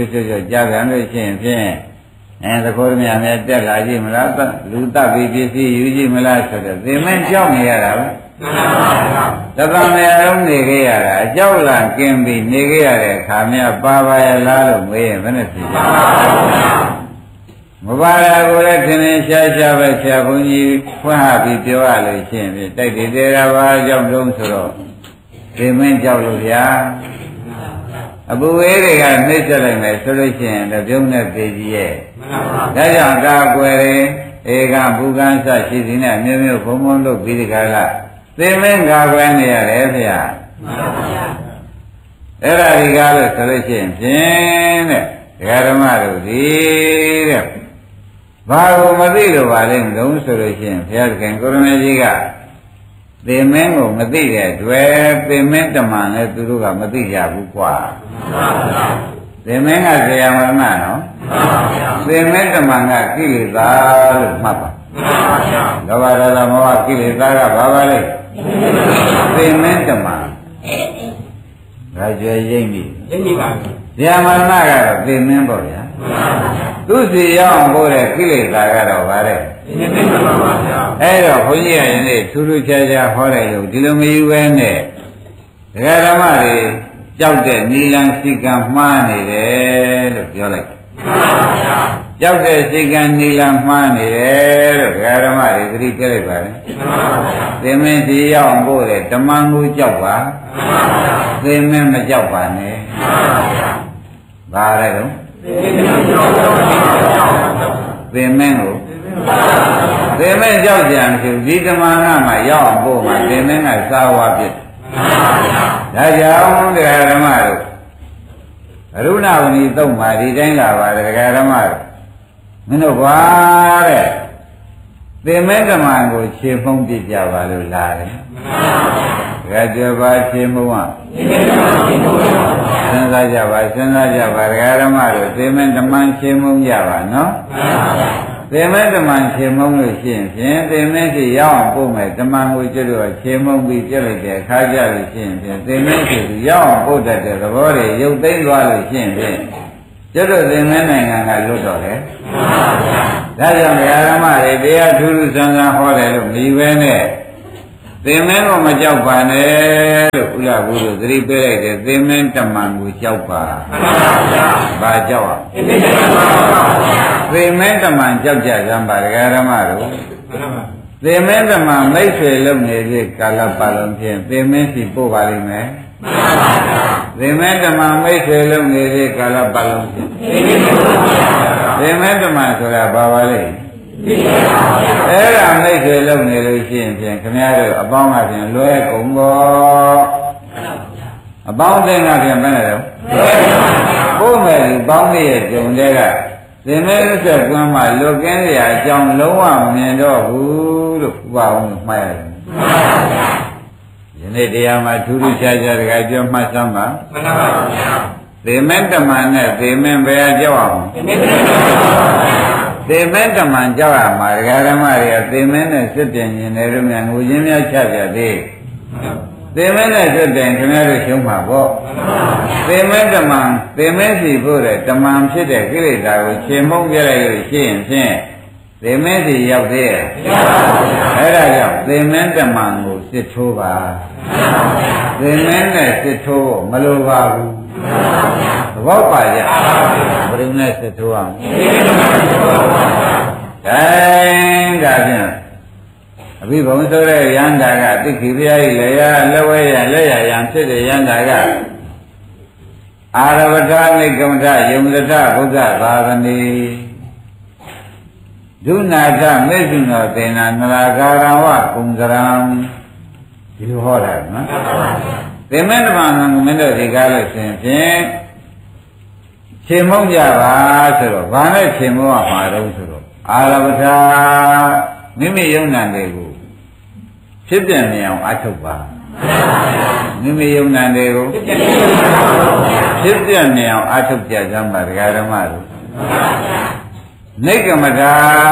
Javan, and the Kormia met Della Jimrata, Luta BBC, Uji Melasa. They meant John here. The Pamela Negara, Jowlan can be Negara, Kamia, Baba, Lalo, Way, Venice. Mubara Gulatin, Shashava, Shabuni, Wahabi, Joali, Shim, take the Dera, John Domsoro. They meant Jowlia. Abu Eriga, Mr. My solution, the Jumna Page. That's a dark way, Ega Bugansa, she's in a new Pomondo, Vidicala. သေမင်းကာကွယ်နေရတယ်ဗျာအဲ့ဒါဒီကားလို့ဆိုလို့ရှိရင်ဖြင့်တဲ့ဒကာဓမ္မတို့ဒီတဲ့ဘာကိုမသိလို့ပါလဲငုံဆိုလို့ရှိရင်ဘုရားသခင်ကိုရမေကြီးကသေမင်းကိုမသိတဲ့တွေ့သေမင်းတမန်လည်းသူတို့ကမသိကြဘူးကွာသေမင်းကဇေယမရဏနော်သေမင်းတမန်ကကိလေသာလို့မှတ်ပါလောဘဒေါသမောဟကိလေသာကဘာပါလဲသေမင်းတမန်ဒါကြွယ်ရိမ့်ပြီရိမ့်ပြီပါဇေယမရဏကတော့သေမင်းပေါ့ဗျာသူစီရောက်အောင်ပို့တဲ့ကိလေသာကတော့ဗါတဲ့သေမင်းတမန်ပါဗျာအဲ့တော့ဘုန်းကြီးကယနေ့ထူးထူးခြားခြားဟောတယ်လို့ဒီလိုမယူပဲနဲ့ဒကာဓမ္မတွေကြောက်တဲ့နီလန်စိကံမှားနေတယ်လို့ပြောလိုက်ကြောက်တဲ့စိကံနီလန်မှားနေတယ်လို့ဒကာဓမ္မတွေသတိပြလိုက်ပါလေသေမင်းစီရောက်အောင်ပို့တဲ့ဓမ္မကိုကြောက်ပါသေမင်းမကြောက်ပါနဲ့ဘာလဲတော့သေမင်းကိုသေမင်းကြောက်ကြံဖြစ်ဒီဓမ္မကမှရောက်အောင်ပို့မှာသေမင်းကစာဝါဖြစ်ဒါကြောင့်တရားဓမ္မတို့အရုဏဝဏီသုံးပါဒီတိုင်းလာပါတရားဓမ္မတို့မင်းတို့ဘာတဲ့သေမင်းဓမ္မကိုခြေဖုံးပြကြပါလို့လာတယ်တရားကြပါခြေမုံကစဉ်းစားကြပါတရားဓမ္မတို့သေမင်းဓမ္မခြေမုံကြပါနော်သေမင်းဓမ္မခြေမုံလို့ရှိရင်ဖြင့်သေမင်းစီရောက်အောင်ပို့မယ်ဓမ္မကိုကျွတ်တော့ခြေမုံပြီးပြလိုက်တဲ့အခါကျလို့ရှိရင်ဖြင့်သေမင်းစီရောက်အောင်ပို့တတ်တဲ့သဘောတွေရုပ်သိမ်းသွားလို့ရှိရင်ဖြင့်ကျွတ်တော့သေမင်းနိုင်ငံကလွတ်တော့တယ်ဒါကြောင့်ဓမ္မတွေတရားထူးထူးဆန်းဆန်းဟောတယ်လို့မယူပဲနဲ့သေမင်းကိုမကြောက်ပါနဲ့လို့ဥလာဘူးတို့သတိပေးလိုက်တယ်သေမင်းတမန်ကိုကြောက်ပါဘာကြောက်သေမင်းတမန်ကြောက်ကြစမ်းပါဒကာဓမ္မတို့သေမင်းတမန်မိတ်ဆွေလုံနေတဲ့ကာလပတ်လုံးဖြင့်သေမင်းစီပို့ပါလိမ့်မယ်သေမင်းတမန်မိတ်ဆွေလုံနေတဲ့ကာလပတ်လုံးဖြင့်သေမင်းတမန်ဆိုတာဘာပါလဲအဲ့ဒါမိတ်ဆွေလုံနေလို့ရှိရင်ဖြင့်ခင်ဗျားတို့အပေါင်းကဖြင့်လွဲကုန်တော့အပေါင်းတဲ့ကဖြင့်ဘယ်နဲ့တော့ပို့မယ်ဒီပေါင်းရဲ့ဂျုံတဲ့ကသင်္မဲဥစ္စာကွမ်းမှလွတ်ကင်းရာအကြောင်းလုံးဝမမြင်တော့ဘူးလို့ဥပအောင်မှတ်ရတယ်ယနေ့တရားမှာထူးထူးခြားခြားတကယ်ပြောမှတ်စမ်းပါမှန်ပါဗျာသေမင်းတမန်နဲ့သေမင်းဘယ်ကြောက်အောင်သေမင်းတမန်ကြောက်ရမှာဒကာဓမ္မတွေကသေမင်းနဲ့စစ်ပြင်ရင်လည်းတို့များငိုချင်းများချပြသေးသေမင်းနဲ့စစ်ပြင်ခင်ဗျားတို့ရှုံးမှာပေါ့သေမင်းတမန်သေမင်းစီဖို့တဲ့တမန်ဖြစ်တဲ့ကိလေသာကိုခြေမုံပြလိုက်လို့ရှိရင်ဖြင့်သေမင်းစီရောက်သေးရဲ့အဲ့ဒါကြောင့်သေမင်းတမန်ကိုစစ်ထိုးပါသေမင်းနဲ့စစ်ထိုးမလိုပါဘူးသဘောပါကြဘယ်လိုနဲ့စစ်ထိုးအောင်တိုင်းဒါဖြင့်အဘိဘုံဆိုတဲ့ယန္တာကတိခိပြားကြီးလည်းရလက်ဝဲရလက်ရရန်ဖြစ်တဲ့ယန္တာကအာရဝတ္တနိကမထယုံလတ္တဘုဒ္ဓသာသနေဒုနာထမေစုနောသေနာနရာကာရဝကုံကရံဒီလိုဟောတာနော်သေမင်းတမန်ကမင်းတို့ဒီကားလို့ရှင်ဖြင့်ခြေမုံကြပါဆိုတော့ဘာနဲ့ခြေမုံရမှာတော့ဆိုတော့အာရဝတ္တမိမိယုံနာတွေကိုဖြစ်ပြမြင်အောင်အထုတ်ပါမိမိယုံနာတွေကိုဖြစ်ပြမြင်အောင်အထုတ်ကြစမ်းပါဒကာဓမ္မတို့နိကမထာ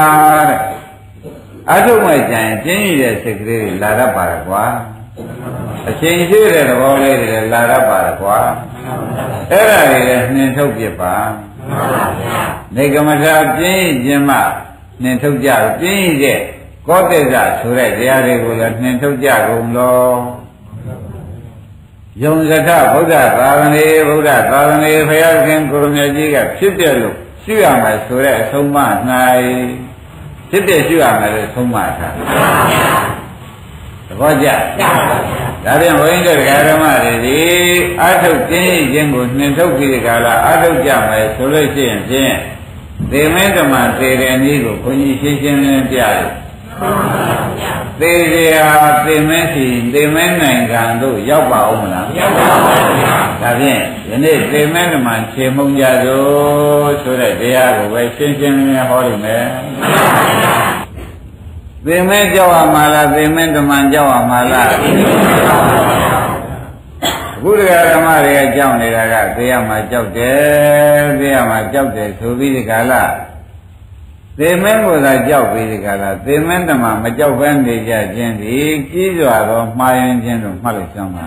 တဲ့အထုတ်မဲ့ကြရင်ပြင်းရတဲ့စိတ်ကလေးတွေလာတတ်ပါကွာအချိန်ရှိတဲ့သဘောလေးတွေလာတတ်ပါကွာအဲ့ဒါတွေလည်းနှင်ထုတ်ပြပါနိကမထာပြင်းခြင်းမှနှင်ထုတ်ကြပြင်းရဲ့ကောတိဇဆိုတဲ့တရားတွေကိုလည်းနှင်ထုတ်ကြကုန်လို့ယုံစထဗုဒ္ဓသာသနေဘုရားခင်ကိုရမကြီးကဖြစ်ပြလို့ရှိရမယ်ဆိုတဲ့အဆုံးအမ၌ဖြစ်ပြရှိရမယ်လို့ဆုံးမထားသဘောကျဒါပြန်ဘုန်းကြီးတို့ဓမ္မတွေဒီအထုတ်ခြင်းကိုနှင်ထုတ်ပြီးဒီကလာအထုတ်ကြမယ်ဆိုလို့ရှိရင်ဖြင့်သေမင်းဓမ္မသေတဲ့နည်းကိုဘုန်းကြီးရှင်းရှင်းလင်းပြတယ်သေရသေမင်းစီသေမင်းနိုင်ငံတို့ရောက်ပါဦးမလားရောက်ပါဘူးဗျာဒါဖြင့်ယနေ့သေမင်းဓမ္မခြေမုံကြသို့ဆိုတဲ့တရားကိုပဲရှင်းရှင်းလင်းလင်းဟောလိမ့်မယ်သေမင်းကြောက်ရမှာလားသေမင်းဓမ္မကြောက်ရမှာလားဘုရားဓမ္မတွေကကြောက်နေတာကသေရမှာကြောက်တယ်သေရမှာကြောက်တယ်ဆိုပြီးဒီကလာသေမင်းကိုသာကြောက်ပြီးဒီကလာသေမင်းဓမ္မမကြောက်ဘဲနေကြခြင်းဒီကြီးစွာသောမှားယွင်းခြင်းတို့မှတ်လို့ရှင်းပါ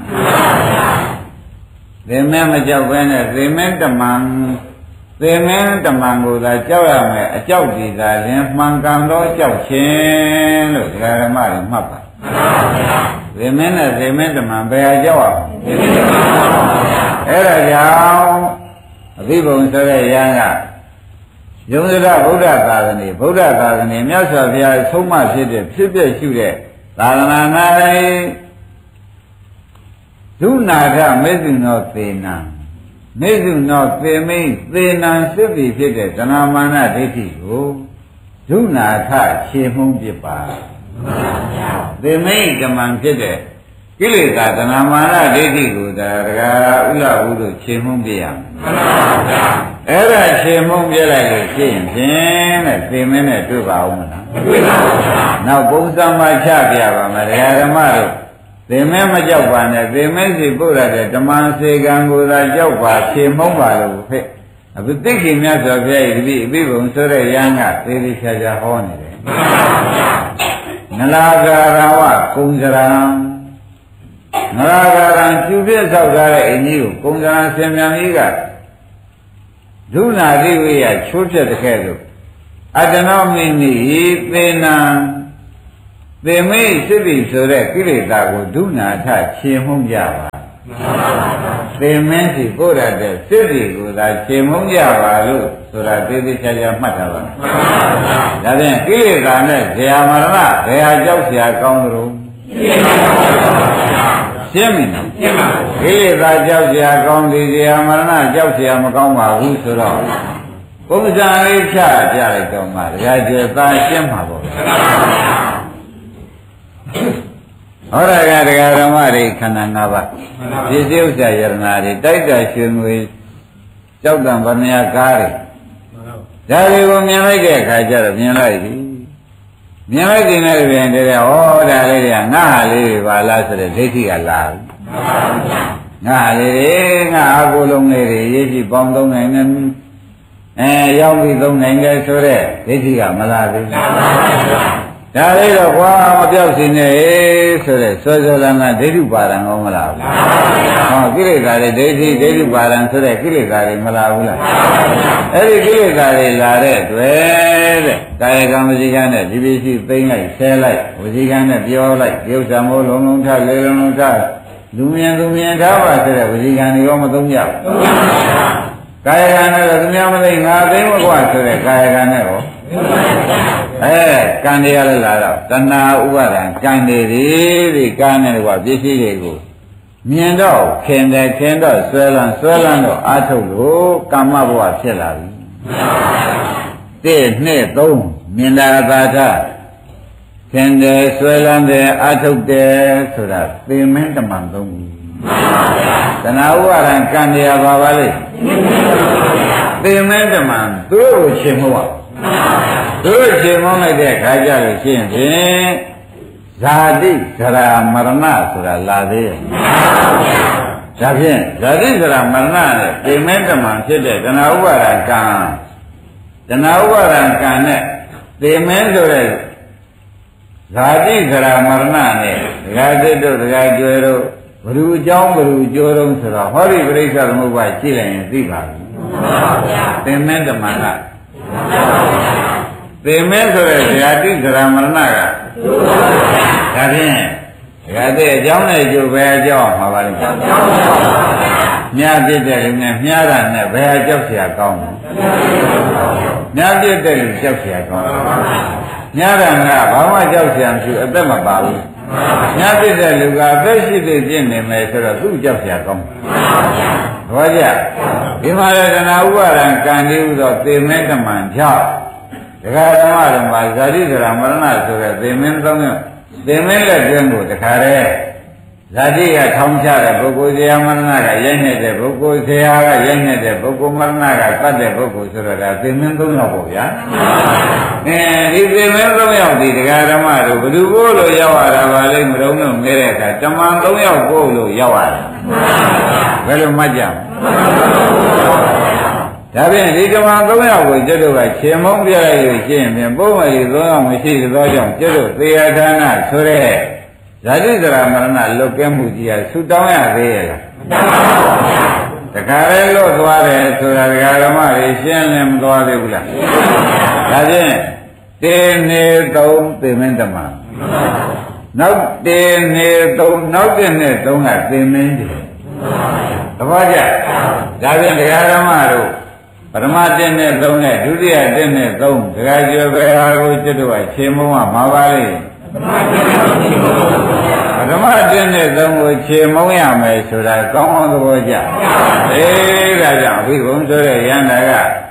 သေမင်းမကြောက်ဘဲနဲ့သေမင်းဓမ္မကိုသာကြောက်ရမယ်အကြောက်ဒီသာရင်မှန်ကန်သောကြောက်ခြင်းလို့ဓမ္မတွေမှတ်ပါသေမင်းနဲ့သေမင်းဓမ္မဘယ်ဟာကြောက်ရအဲ့ဒါကြောင့်အဘိဓမ္မာဆိုတဲ့ရဟန်းကယုံကြည်ဗုဒ္ဓသာသနာမြတ်စွာဘုရားဆုံးမဖြစ်တဲ့ဖြစ်ပျက်ရှုတဲ့သာသနာ၌ဒုနာထမေစုနောသေနံမေစုနောသေမိန်သေနံစစ်ပြီဖြစ်တဲ့သနာမာနဒိဋ္ဌိကိုဒုနာထခြေမှုန်းပြပါသေမိန်ဓမ္မဖြစ်တဲ့ကိလေသာသနာမာနဒိဋ္ဌိကိုဒါကဥလဘုတို့ခြေမှုန်းပြရမယ်အဲ့ဒါခြေမှုန်းပြလိုက်လို့ရှိရင်ဖြင့်တဲ့သေမင်းနဲ့တွေ့ပါဦးမလားမတွေ့ပါဘူးဗျာနောက်ပုံစံမှချပြပါမယ်ဓမ္မတို့သေမင်းမကြောက်ပါနဲ့သေမင်းစီပို့ရတဲ့ဓမ္မစေကံကိုသာကြောက်ပါခြေမှုန်းပါလို့ဖက်အခုသိက္ခာမြတ်စွာဘုရားဤအဘိဓမ္မာဆိုတဲ့ရဟန်းကသေသေးချာချာဟောနေတယ်နလာကာရဝကုံစရံနလာကာရံကျူပြည့်ဆောက်ထားတဲ့အင်းကြီးကိုကုံစရံဆင်မြန်ကြီးကဒုနာတိဝိယချိုးပြတဲ့ခဲ့လို့အတ္တနောမိနိသေနံသေမိတ်စစ်ပြီဆိုတဲ့ကိလေသာကိုဒုနာထခြေမှုန်းကြပါသေမင်းစီပို့ရတဲ့စစ်ပြီကိုသာခြေမှုန်းကြပါလို့ဆိုတာသေသေးချာချာမှတ်ထားပါဒါဖြင့်ကိလေသာနဲ့ဇရာမရဏဘယ်ဟာကြောက်เสียကောင်းသလဲရှင်းပြီနော်ရှင်းပါဘူးကိလေသာကြောက်เสียကောင်းသည်ဇရာမရဏကြောက်เสียမကောင်းပါဘူးဆိုတော့ပုံစံလေးချပြလိုက်တော့မှတရားကျေသာရှင်းမှာပေါ့ဟောရကတရားဓမ္မတွေခန္ဓာ၅ပါးပြည့်စုံဥစ္စာယရနာတွေတိုက်တာရွှေငွေကြောက်တံဗမယကားတွေဒါတွေကိုမြင်လိုက်တဲ့အခါကျတော့မြင်လိုက်ပြီမြင်လိုက်တဲ့နဲ့ပြန်တဲ့ဩဒါလေးတွေကငါဟာလေးတွေပါလားဆိုတဲ့ဒိဋ္ဌိကလာပြီငါဟာလေးတွေငါအကုလုံးလေးတွေရေးကြည့်ပေါင်းသုံးနိုင်တယ်ရောက်ပြီးသုံးနိုင်တယ်ဆိုတဲ့ဒိဋ္ဌိကမလာသေးဘူးဒါလေးတော့ကွာမပြောက်စင်းနေဆိုတဲ့စောစောလန်းကဒိဋ္ဌိပါဒံကောမလားဘူးဟောကိလေသာတွေဒိဋ္ဌိပါဒံဆိုတဲ့ကိလေသာတွေမလာဘူးလားအဲ့ဒီကိလေသာတွေလာတဲ့တွေ့တဲ့ကာယကံဝစီကံနဲ့ဒီပစ္စည်းသိမ့်လိုက်ဆဲလိုက်ဝစီကံနဲ့ပြောလိုက်ပြုတ်ဆံမိုးလုံးလုံးထလေလုံးလုံးထလူမြင်ထားပါဆိုတဲ့ဝစီကံတွေရောမသုံးကြဘူးကာယကံနဲ့သူများမသိငါသိမကွာဆိုတဲ့ကာယကံနဲ့ရောကံတွေကလည်းလာတော့တဏှာဥပါဒံကံတွေဒီကံနဲ့ကွာပစ္စည်းတွေကိုမြင်တော့ခင်တော့ဆွဲလန်းတော့အာထုတ်လို့ကာမဘဝဖြစ်လာပြီ1 2 3မြင်တာသာထခင်တယ်ဆွဲလန်းတယ်အာထုတ်တယ်ဆိုတာသေမင်းတမန်သုံးပြီတဏှာဥပါဒံကံတွေကပါပါလေသေမင်းတမန်သူတို့ကိုရှင်းမဟုတ်သူတို့ရှင်းမလိုက်တဲ့ခါကြလို့ရှင်းဖြင့်ဇာတိဇရာမရဏဆိုတာလာသေးရဲ့ဒါဖြင့်ဇာတိဇရာမရဏနဲ့သေမင်းတမန်ဖြစ်တဲ့တဏှာဥပါဒံကံနဲ့သေမင်းဆိုတဲ့ဇာတိဇရာမရဏနဲ့ဒကာသစ်တို့ဒကာကျွယ်တို့ဘ ᱹ အကြောင်းဘ ᱹ ကျိုးတော့ဆိုတော့ဟောဒီပြိဿသမုပ္ပါကြည့်လိုက်ရင်သိပါပြီသေမင်းတမန်ကသေမင်းဆိုတဲ့ဇာတိဇရာမရဏကဒါဖြင့်ဒကာသစ်အကြောင်းနဲ့ကျိုးပဲအကြောင်းမှာပါလိမ့်မြားပြစ်တဲ့လူနဲ့မြားတာနဲ့ဘယ်အကြောက်เสียကောင်းလဲမြားပြစ်တဲ့လူကြောက်เสียကောင်းမြားတာကဘာမှကြောက်เสียမရှိအသက်မပါဘူးမြားပြစ်တဲ့လူကအသက်ရှိသေးပြစ်နေမယ်ဆိုတော့သူ့ကြောက်เสียကောင်းဘာကြဒီမှာလည်းတဏှာဥပါဒံကံလေးဥသောသေမဲတမန်ကြောင့်ဒကာဓမ္မတွေမှာဇာတိဇရာမရဏဆိုတဲ့သေမင်းသုံးယောက်သေမင်းလက်တွင်းကိုတခါတည်းဇာတိကထောင်းချတဲ့ပုဂ္ဂိုလ်ဇရာမရဏကရိုက်နေတဲ့ပုဂ္ဂိုလ်ဇရာကရိုက်နေတဲ့ပုဂ္ဂိုလ်မရဏကတတ်တဲ့ပုဂ္ဂိုလ်ဆိုတော့ဒါသေမင်းသုံးယောက်ပေါ့ဗျာဒီသေမင်းသုံးယောက်ဒီဒကာဓမ္မတို့ဘယ်သူကိုလို့ရောက်ရတာပါလိမ့်မလို့မဲတဲ့အခါတမန်သုံးယောက်ကိုလို့ရောက်ရတာဘယ်လိုမှတ်ကြဒါဖြင့်ဒီကမ္ဘာ၃ယောက်ကိုကျွတ်တို့ကရှင်မုံပြလိုက်လို့ရှိရင်ပုံမှန်ဒီ၃ယောက်မရှိသောကြောင့်ကျွတ်တို့သေယဌာနဆိုတဲ့ဇာတိဇရာမရဏလွတ်ကဲမှုကြီးဟာဆူတောင်းရသေးရဲ့လားမတောင်းပါဘူးဗျာတခါလဲလွတ်သွားတယ်ဆိုတာဒကာဓမ္မတွေရှင်းလည်းမသွားသေးဘူးလားဒါဖြင့်တင်းနေသုံးသေမင်းတမန်နောက်တင်းနေသုံးနောက်တင်းနေသုံးကသေမင်းကြီးသဘောကျဒါဖြင့်ဒကာဓမ္မတို့ပထမ1နဲ့3နဲ့ဒုတိယ1နဲ့3ဒကာကျော်ပဲဟာကိုကျွတ်တော့ခြေမုံကမှာပါလေပထမ1နဲ့3ကိုခြေမုံရမယ်ဆိုတာကောင်းအောင်သဘောကျဒါကြောင့်ဝိဘုံဆိုတဲ့ယန္တာက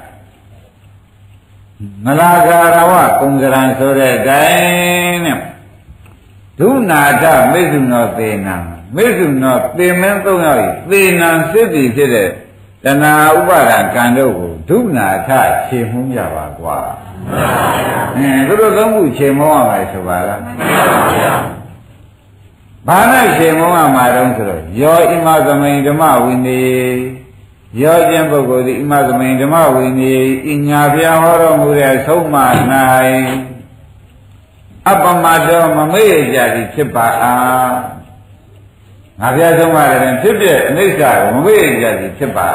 မလာကာရဝကုံကရံဆိုတဲ့တိုင်းနဲ့ဒုနာထမိစ္ဆုနောသေနံမိစ္ဆုနောသေမင်း3ယောက်သေနံစစ်ပြီဖြစ်တဲ့တဏှာဥပါဒံကံတို့ကိုဒုနာထခြေမှုကြပါကွာသူတို့သုံးခုခြေမှုရမယ်ဆိုပါလားဘာနဲ့ခြေမှုရမှာတုံးဆိုတော့ယောဣမသမိန်ဓမ္မဝိနေယောခြင်းပုဂ္ဂိုလ်သည်ဣမသမိန်ဓမ္မဝိနေဤညာပြဟောတော်မူတဲ့ဆုံးမ၌အပမတောမမေ့ကြသည်ဖြစ်ပါအားငါပြဆုံးပါတယ်ဖြစ်ဖြစ်အနိစ္စကိုမမေ့ကြသည်ဖြစ်ပါ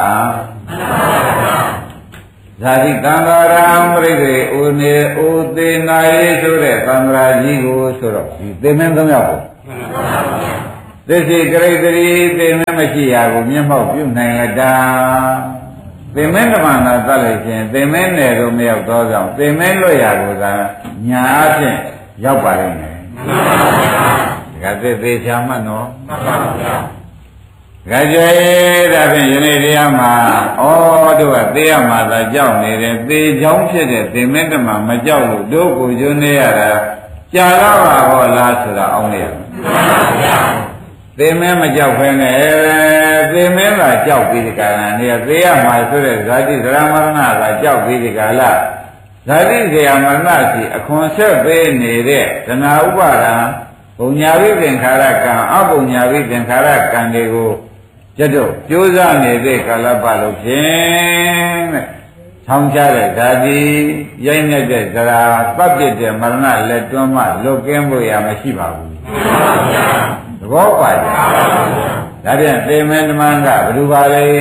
ဇာတိတံဃာရံပရိသေဥနေဥသေးနာယေဆိုတဲ့သံဃာကြီးကိုဆိုတော့ဒီသေမင်း၃ယောက်ကိုသစ္စေကရိတ္တိသေမင်းမရှိရာကိုမျက်မှောက်ပြုနိုင်ရတာသေမင်းဓမ္မနာသတ်လိုက်ခြင်းသေမင်းနယ်တို့မရောက်သောကြောင့်သေမင်းလွတ်ရာကိုသာညာအဖြစ်ရောက်ပါလိမ့်မယ်ဒါကသေချာမှတ်နော်မှန်ပါဗျာကြွယ်ဒါဖြင့်ယနေ့တရားမှာတို့ကသေရမှာသာကြောက်နေတယ်သေချောင်းဖြစ်တဲ့သေမင်းဓမ္မမကြောက်လို့တို့ကိုကျွနေရတာကြာတော့ပါဟောလားဆိုတာအောင်းရမှန်ပါဗျာသေမင်းမကြောက်ဖ ೇನೆ သေမင်းကကြောက်ပြီးဒီကာလနေသေရမှာဆိုတဲ့ဇာတိဇရာမရဏကကြောက်ပြီးဒီကာလဇာတိဇရာမရဏစီအခွန်ဆက်ပေးနေတဲ့တဏှာဥပါဒံပုံညာဝိသင်္ခါရကံအပုံညာဝိသင်္ခါရကံတွေကိုကျွတ်တို့ကြိုးစားနေတဲ့ကာလပတ်လို့ဖြင့်တဲ့ထောင်းချတဲ့ဓာတိရိုက်နေတဲ့ဇရာပတ်ပြတဲ့မရဏလက်တွန်းမှလွတ်ကင်းဖို့ရမရှိပါဘူးသဘောပါကြဒါပြန်သေမင်းဓမ္မကဘယ်လိုပါလဲ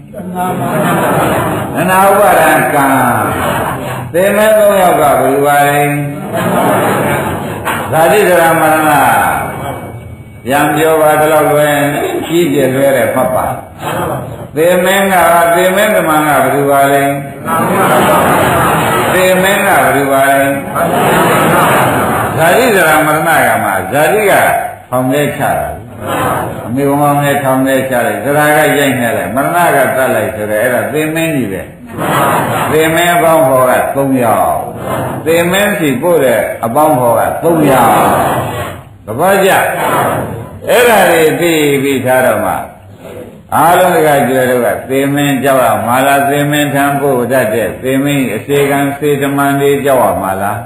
သနာဥပါဒံကံသေမင်း၃ယောက်ကဘယ်လိုပါလဲဇာတိဇရာမရဏပြန်ပြောပါတော့လွယ်ကြီးပြည့်လွယ်တဲ့ဖတ်ပါသေမင်းကသေမင်းဓမ္မကဘယ်လိုပါလဲသေမင်းကဘယ်လိုပါလဲဇာတိဇရာမရဏကမှာဇာတိကထောင်ထဲချတာအမေကောင်နဲ့ထောင်ထဲချတယ်ဇရာကရိုက်နေတယ်မရဏကတတ်လိုက်ဆိုတော့အဲ့ဒါသေမင်းကြီးပဲသေမင်းအပေါင်းဟောက3ယောက်သေမင်းစီပို့တဲ့အပေါင်းဟောက3ယောက်သဘောကျအဲ့ဒါတွေသိပြီးသားတော့မှအားလုံးကကျွဲတော့ကသေမင်းကြောက်ရမှာလားသေမင်းထံပို့တတ်တဲ့သေမင်းအစေကံစေတမန်လေးကြောက်ရမှာလား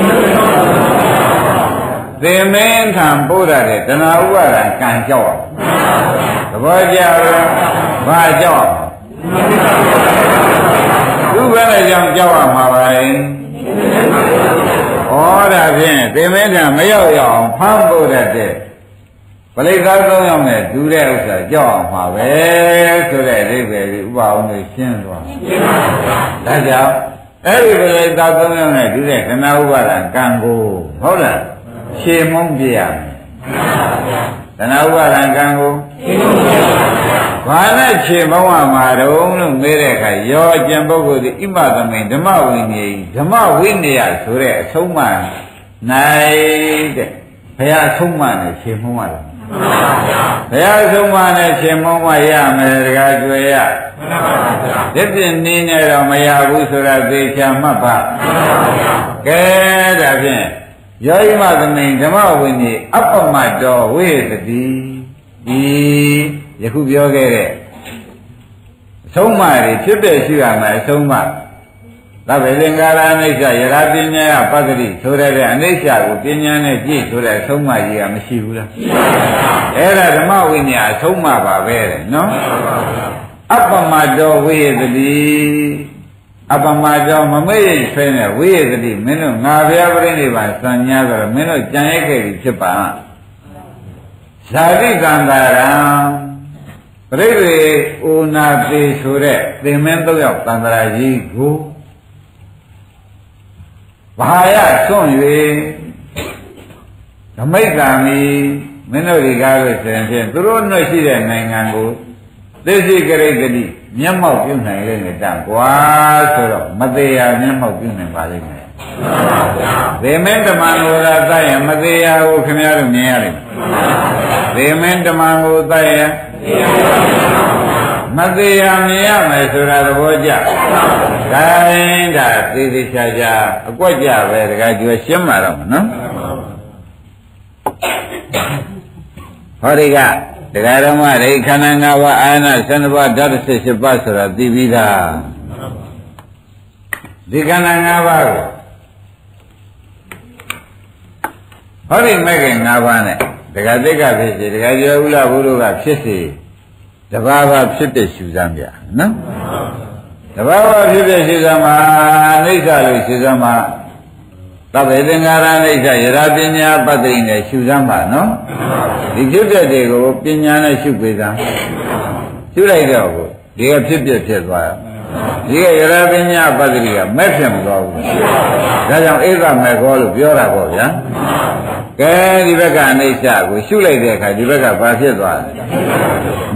သေမင်းထံပို့တတ်တဲ့တဏှာဥပါဒံကံကြောက်ရသဘောကျဘာကြောက်သူပဲလည်းကြောက်ရမှာပါလေဩဒါဖြင့်သေမင်းထံမရောက်ရအောင်ဖမ်းပို့တတ်တဲ့ပရိသတ်၃ယောက်နဲ့ဒူတဲ့ဥစ္စာကြောက်အောင်မှာပဲဆိုတဲ့အိဗယ်ကြီးဥပအောင်ကိုရှင်းသွားဒါကြောင့်အဲ့ဒီပရိသတ်၃ယောက်နဲ့ဒူတဲ့ခဏဥပါဒံကံကိုဟုတ်လားရှင်းမုံပြရမယ်ခဏဥပါဒံကံကိုရှင်းမုံပြရဘာနဲ့ရှင်းမုံရမှာတုံးလို့မေးတဲ့အခါယောကျင်ပုဂ္ဂိုလ်ဒီဣမသမိန်ဓမ္မဝိနည်းဓမ္မဝိနည်းဆိုတဲ့အဆုံးအမနိုင်တဲ့ဘုရားအဆုံးအမနဲ့ရှင်းမုံရတယ်ဘုရားဆုံးမနဲ့ရှင်မောမရမယ်တကားကျွေရဒီပြင်နင်းနေတော့မရဘူးဆိုတာသေချာမှတ်ပါကဲဒါဖြင့်ယောဂိမသမိန်ဓမ္မဝိနည်းအပ္ပမတောဝိသတိဒီယခုပြောခဲ့တဲ့အဆုံးအမတွေဖြစ်တဲ့ရှိရမယ်အဆုံးအမသဗ္ဗေသင်္ကာရအနိစ္စယရာပညာပတ္တိဆိုတဲ့အနိစ္စကိုပညာနဲ့ကြည့်ဆိုတဲ့အဆုံးအမကြီးကမရှိဘူးလားရှိပါဘူးအဲ့ဒါဓမ္မဝိနည်းအဆုံးအမပါပဲတဲ့နော်အပ္ပမတောဝိသတိအပ္ပမတောမမေ့ရဆွဲနဲ့ဝိသတိမင်းတို့ငါဘုရားပြိဋိဘံစံညာဆိုတော့မင်းတို့ကြံရိုက်ခဲ့ပြီဖြစ်ပါဇာတိကံတာရံပြိဋိဥနာတိဆိုတဲ့သင်္မင်း၃ယောက်တန်ត្រာကြီးကိုဘာရဆွန့်၍ဓမိတ်ကံမီမင်းတို့ဒီကားလို့ဆိုရင်ဖြင့်သူတို့နှွက်ရှိတဲ့နိုင်ငံကိုသိသိကရိတ္တိမျက်မှောက်ပြုနိုင်လေနဲ့တန်ကွာဆိုတော့မသေးရမျက်မှောက်ပြုနိုင်ပါလိမ့်မယ်။သေမင်းတမန်ကိုသာတတ်ရင်မသေးရကိုခင်ဗျားတို့မြင်ရလိမ့်မယ်။သေမင်းတမန်ကိုတတ်ရင်မသေးရမြင်ရမယ်ဆိုတာသဘောကျ။ဒါရင်ဒါသေသေးချာချာအကွက်ကြပဲတခါကျွရှင်းမှာတော့မနော်။ဟောဒီကတရားဓမ္မတွေခန္ဓာ၅ပါးအာရဏ12ပါးဓာတ်18ပါးဆိုတာသိပြီးသားဒီခန္ဓာ၅ပါးကိုဟောဒီမဲ့ခင်၅ပါးနဲ့တရားသိက္ခာဖြစ်စေတရားကျော်ဥလဘုရုကဖြစ်စေတဘာဝဖြစ်တဲ့ရှုစမ်းပြနော်တဘာဝဖြစ်တဲ့ရှုစမ်းမှာအိဋ္ဌလို့ရှုစမ်းမှာသဗ္ဗေသင်္ကာရအိဋ္ဌယရာပညာပတ္တိနဲ့ရှုစမ်းပါနော်ဒီဖြစ်ပျက်တွေကိုပညာနဲ့ရှုပေးစမ်းရှုလိုက်တော့ဒီကဖြစ်ပျက်ဖြစ်သွားဒီကယရာပညာပတ္တိကမဲ့ဖြစ်မသွားဘူးဒါကြောင့်ဧကမဲ့ကောလို့ပြောတာပေါ့ဗျာကဲဒီဘက်ကအနိစ္စကိုရှုလိုက်တဲ့အခါဒီဘက်ကဘာဖြစ်သွားလဲ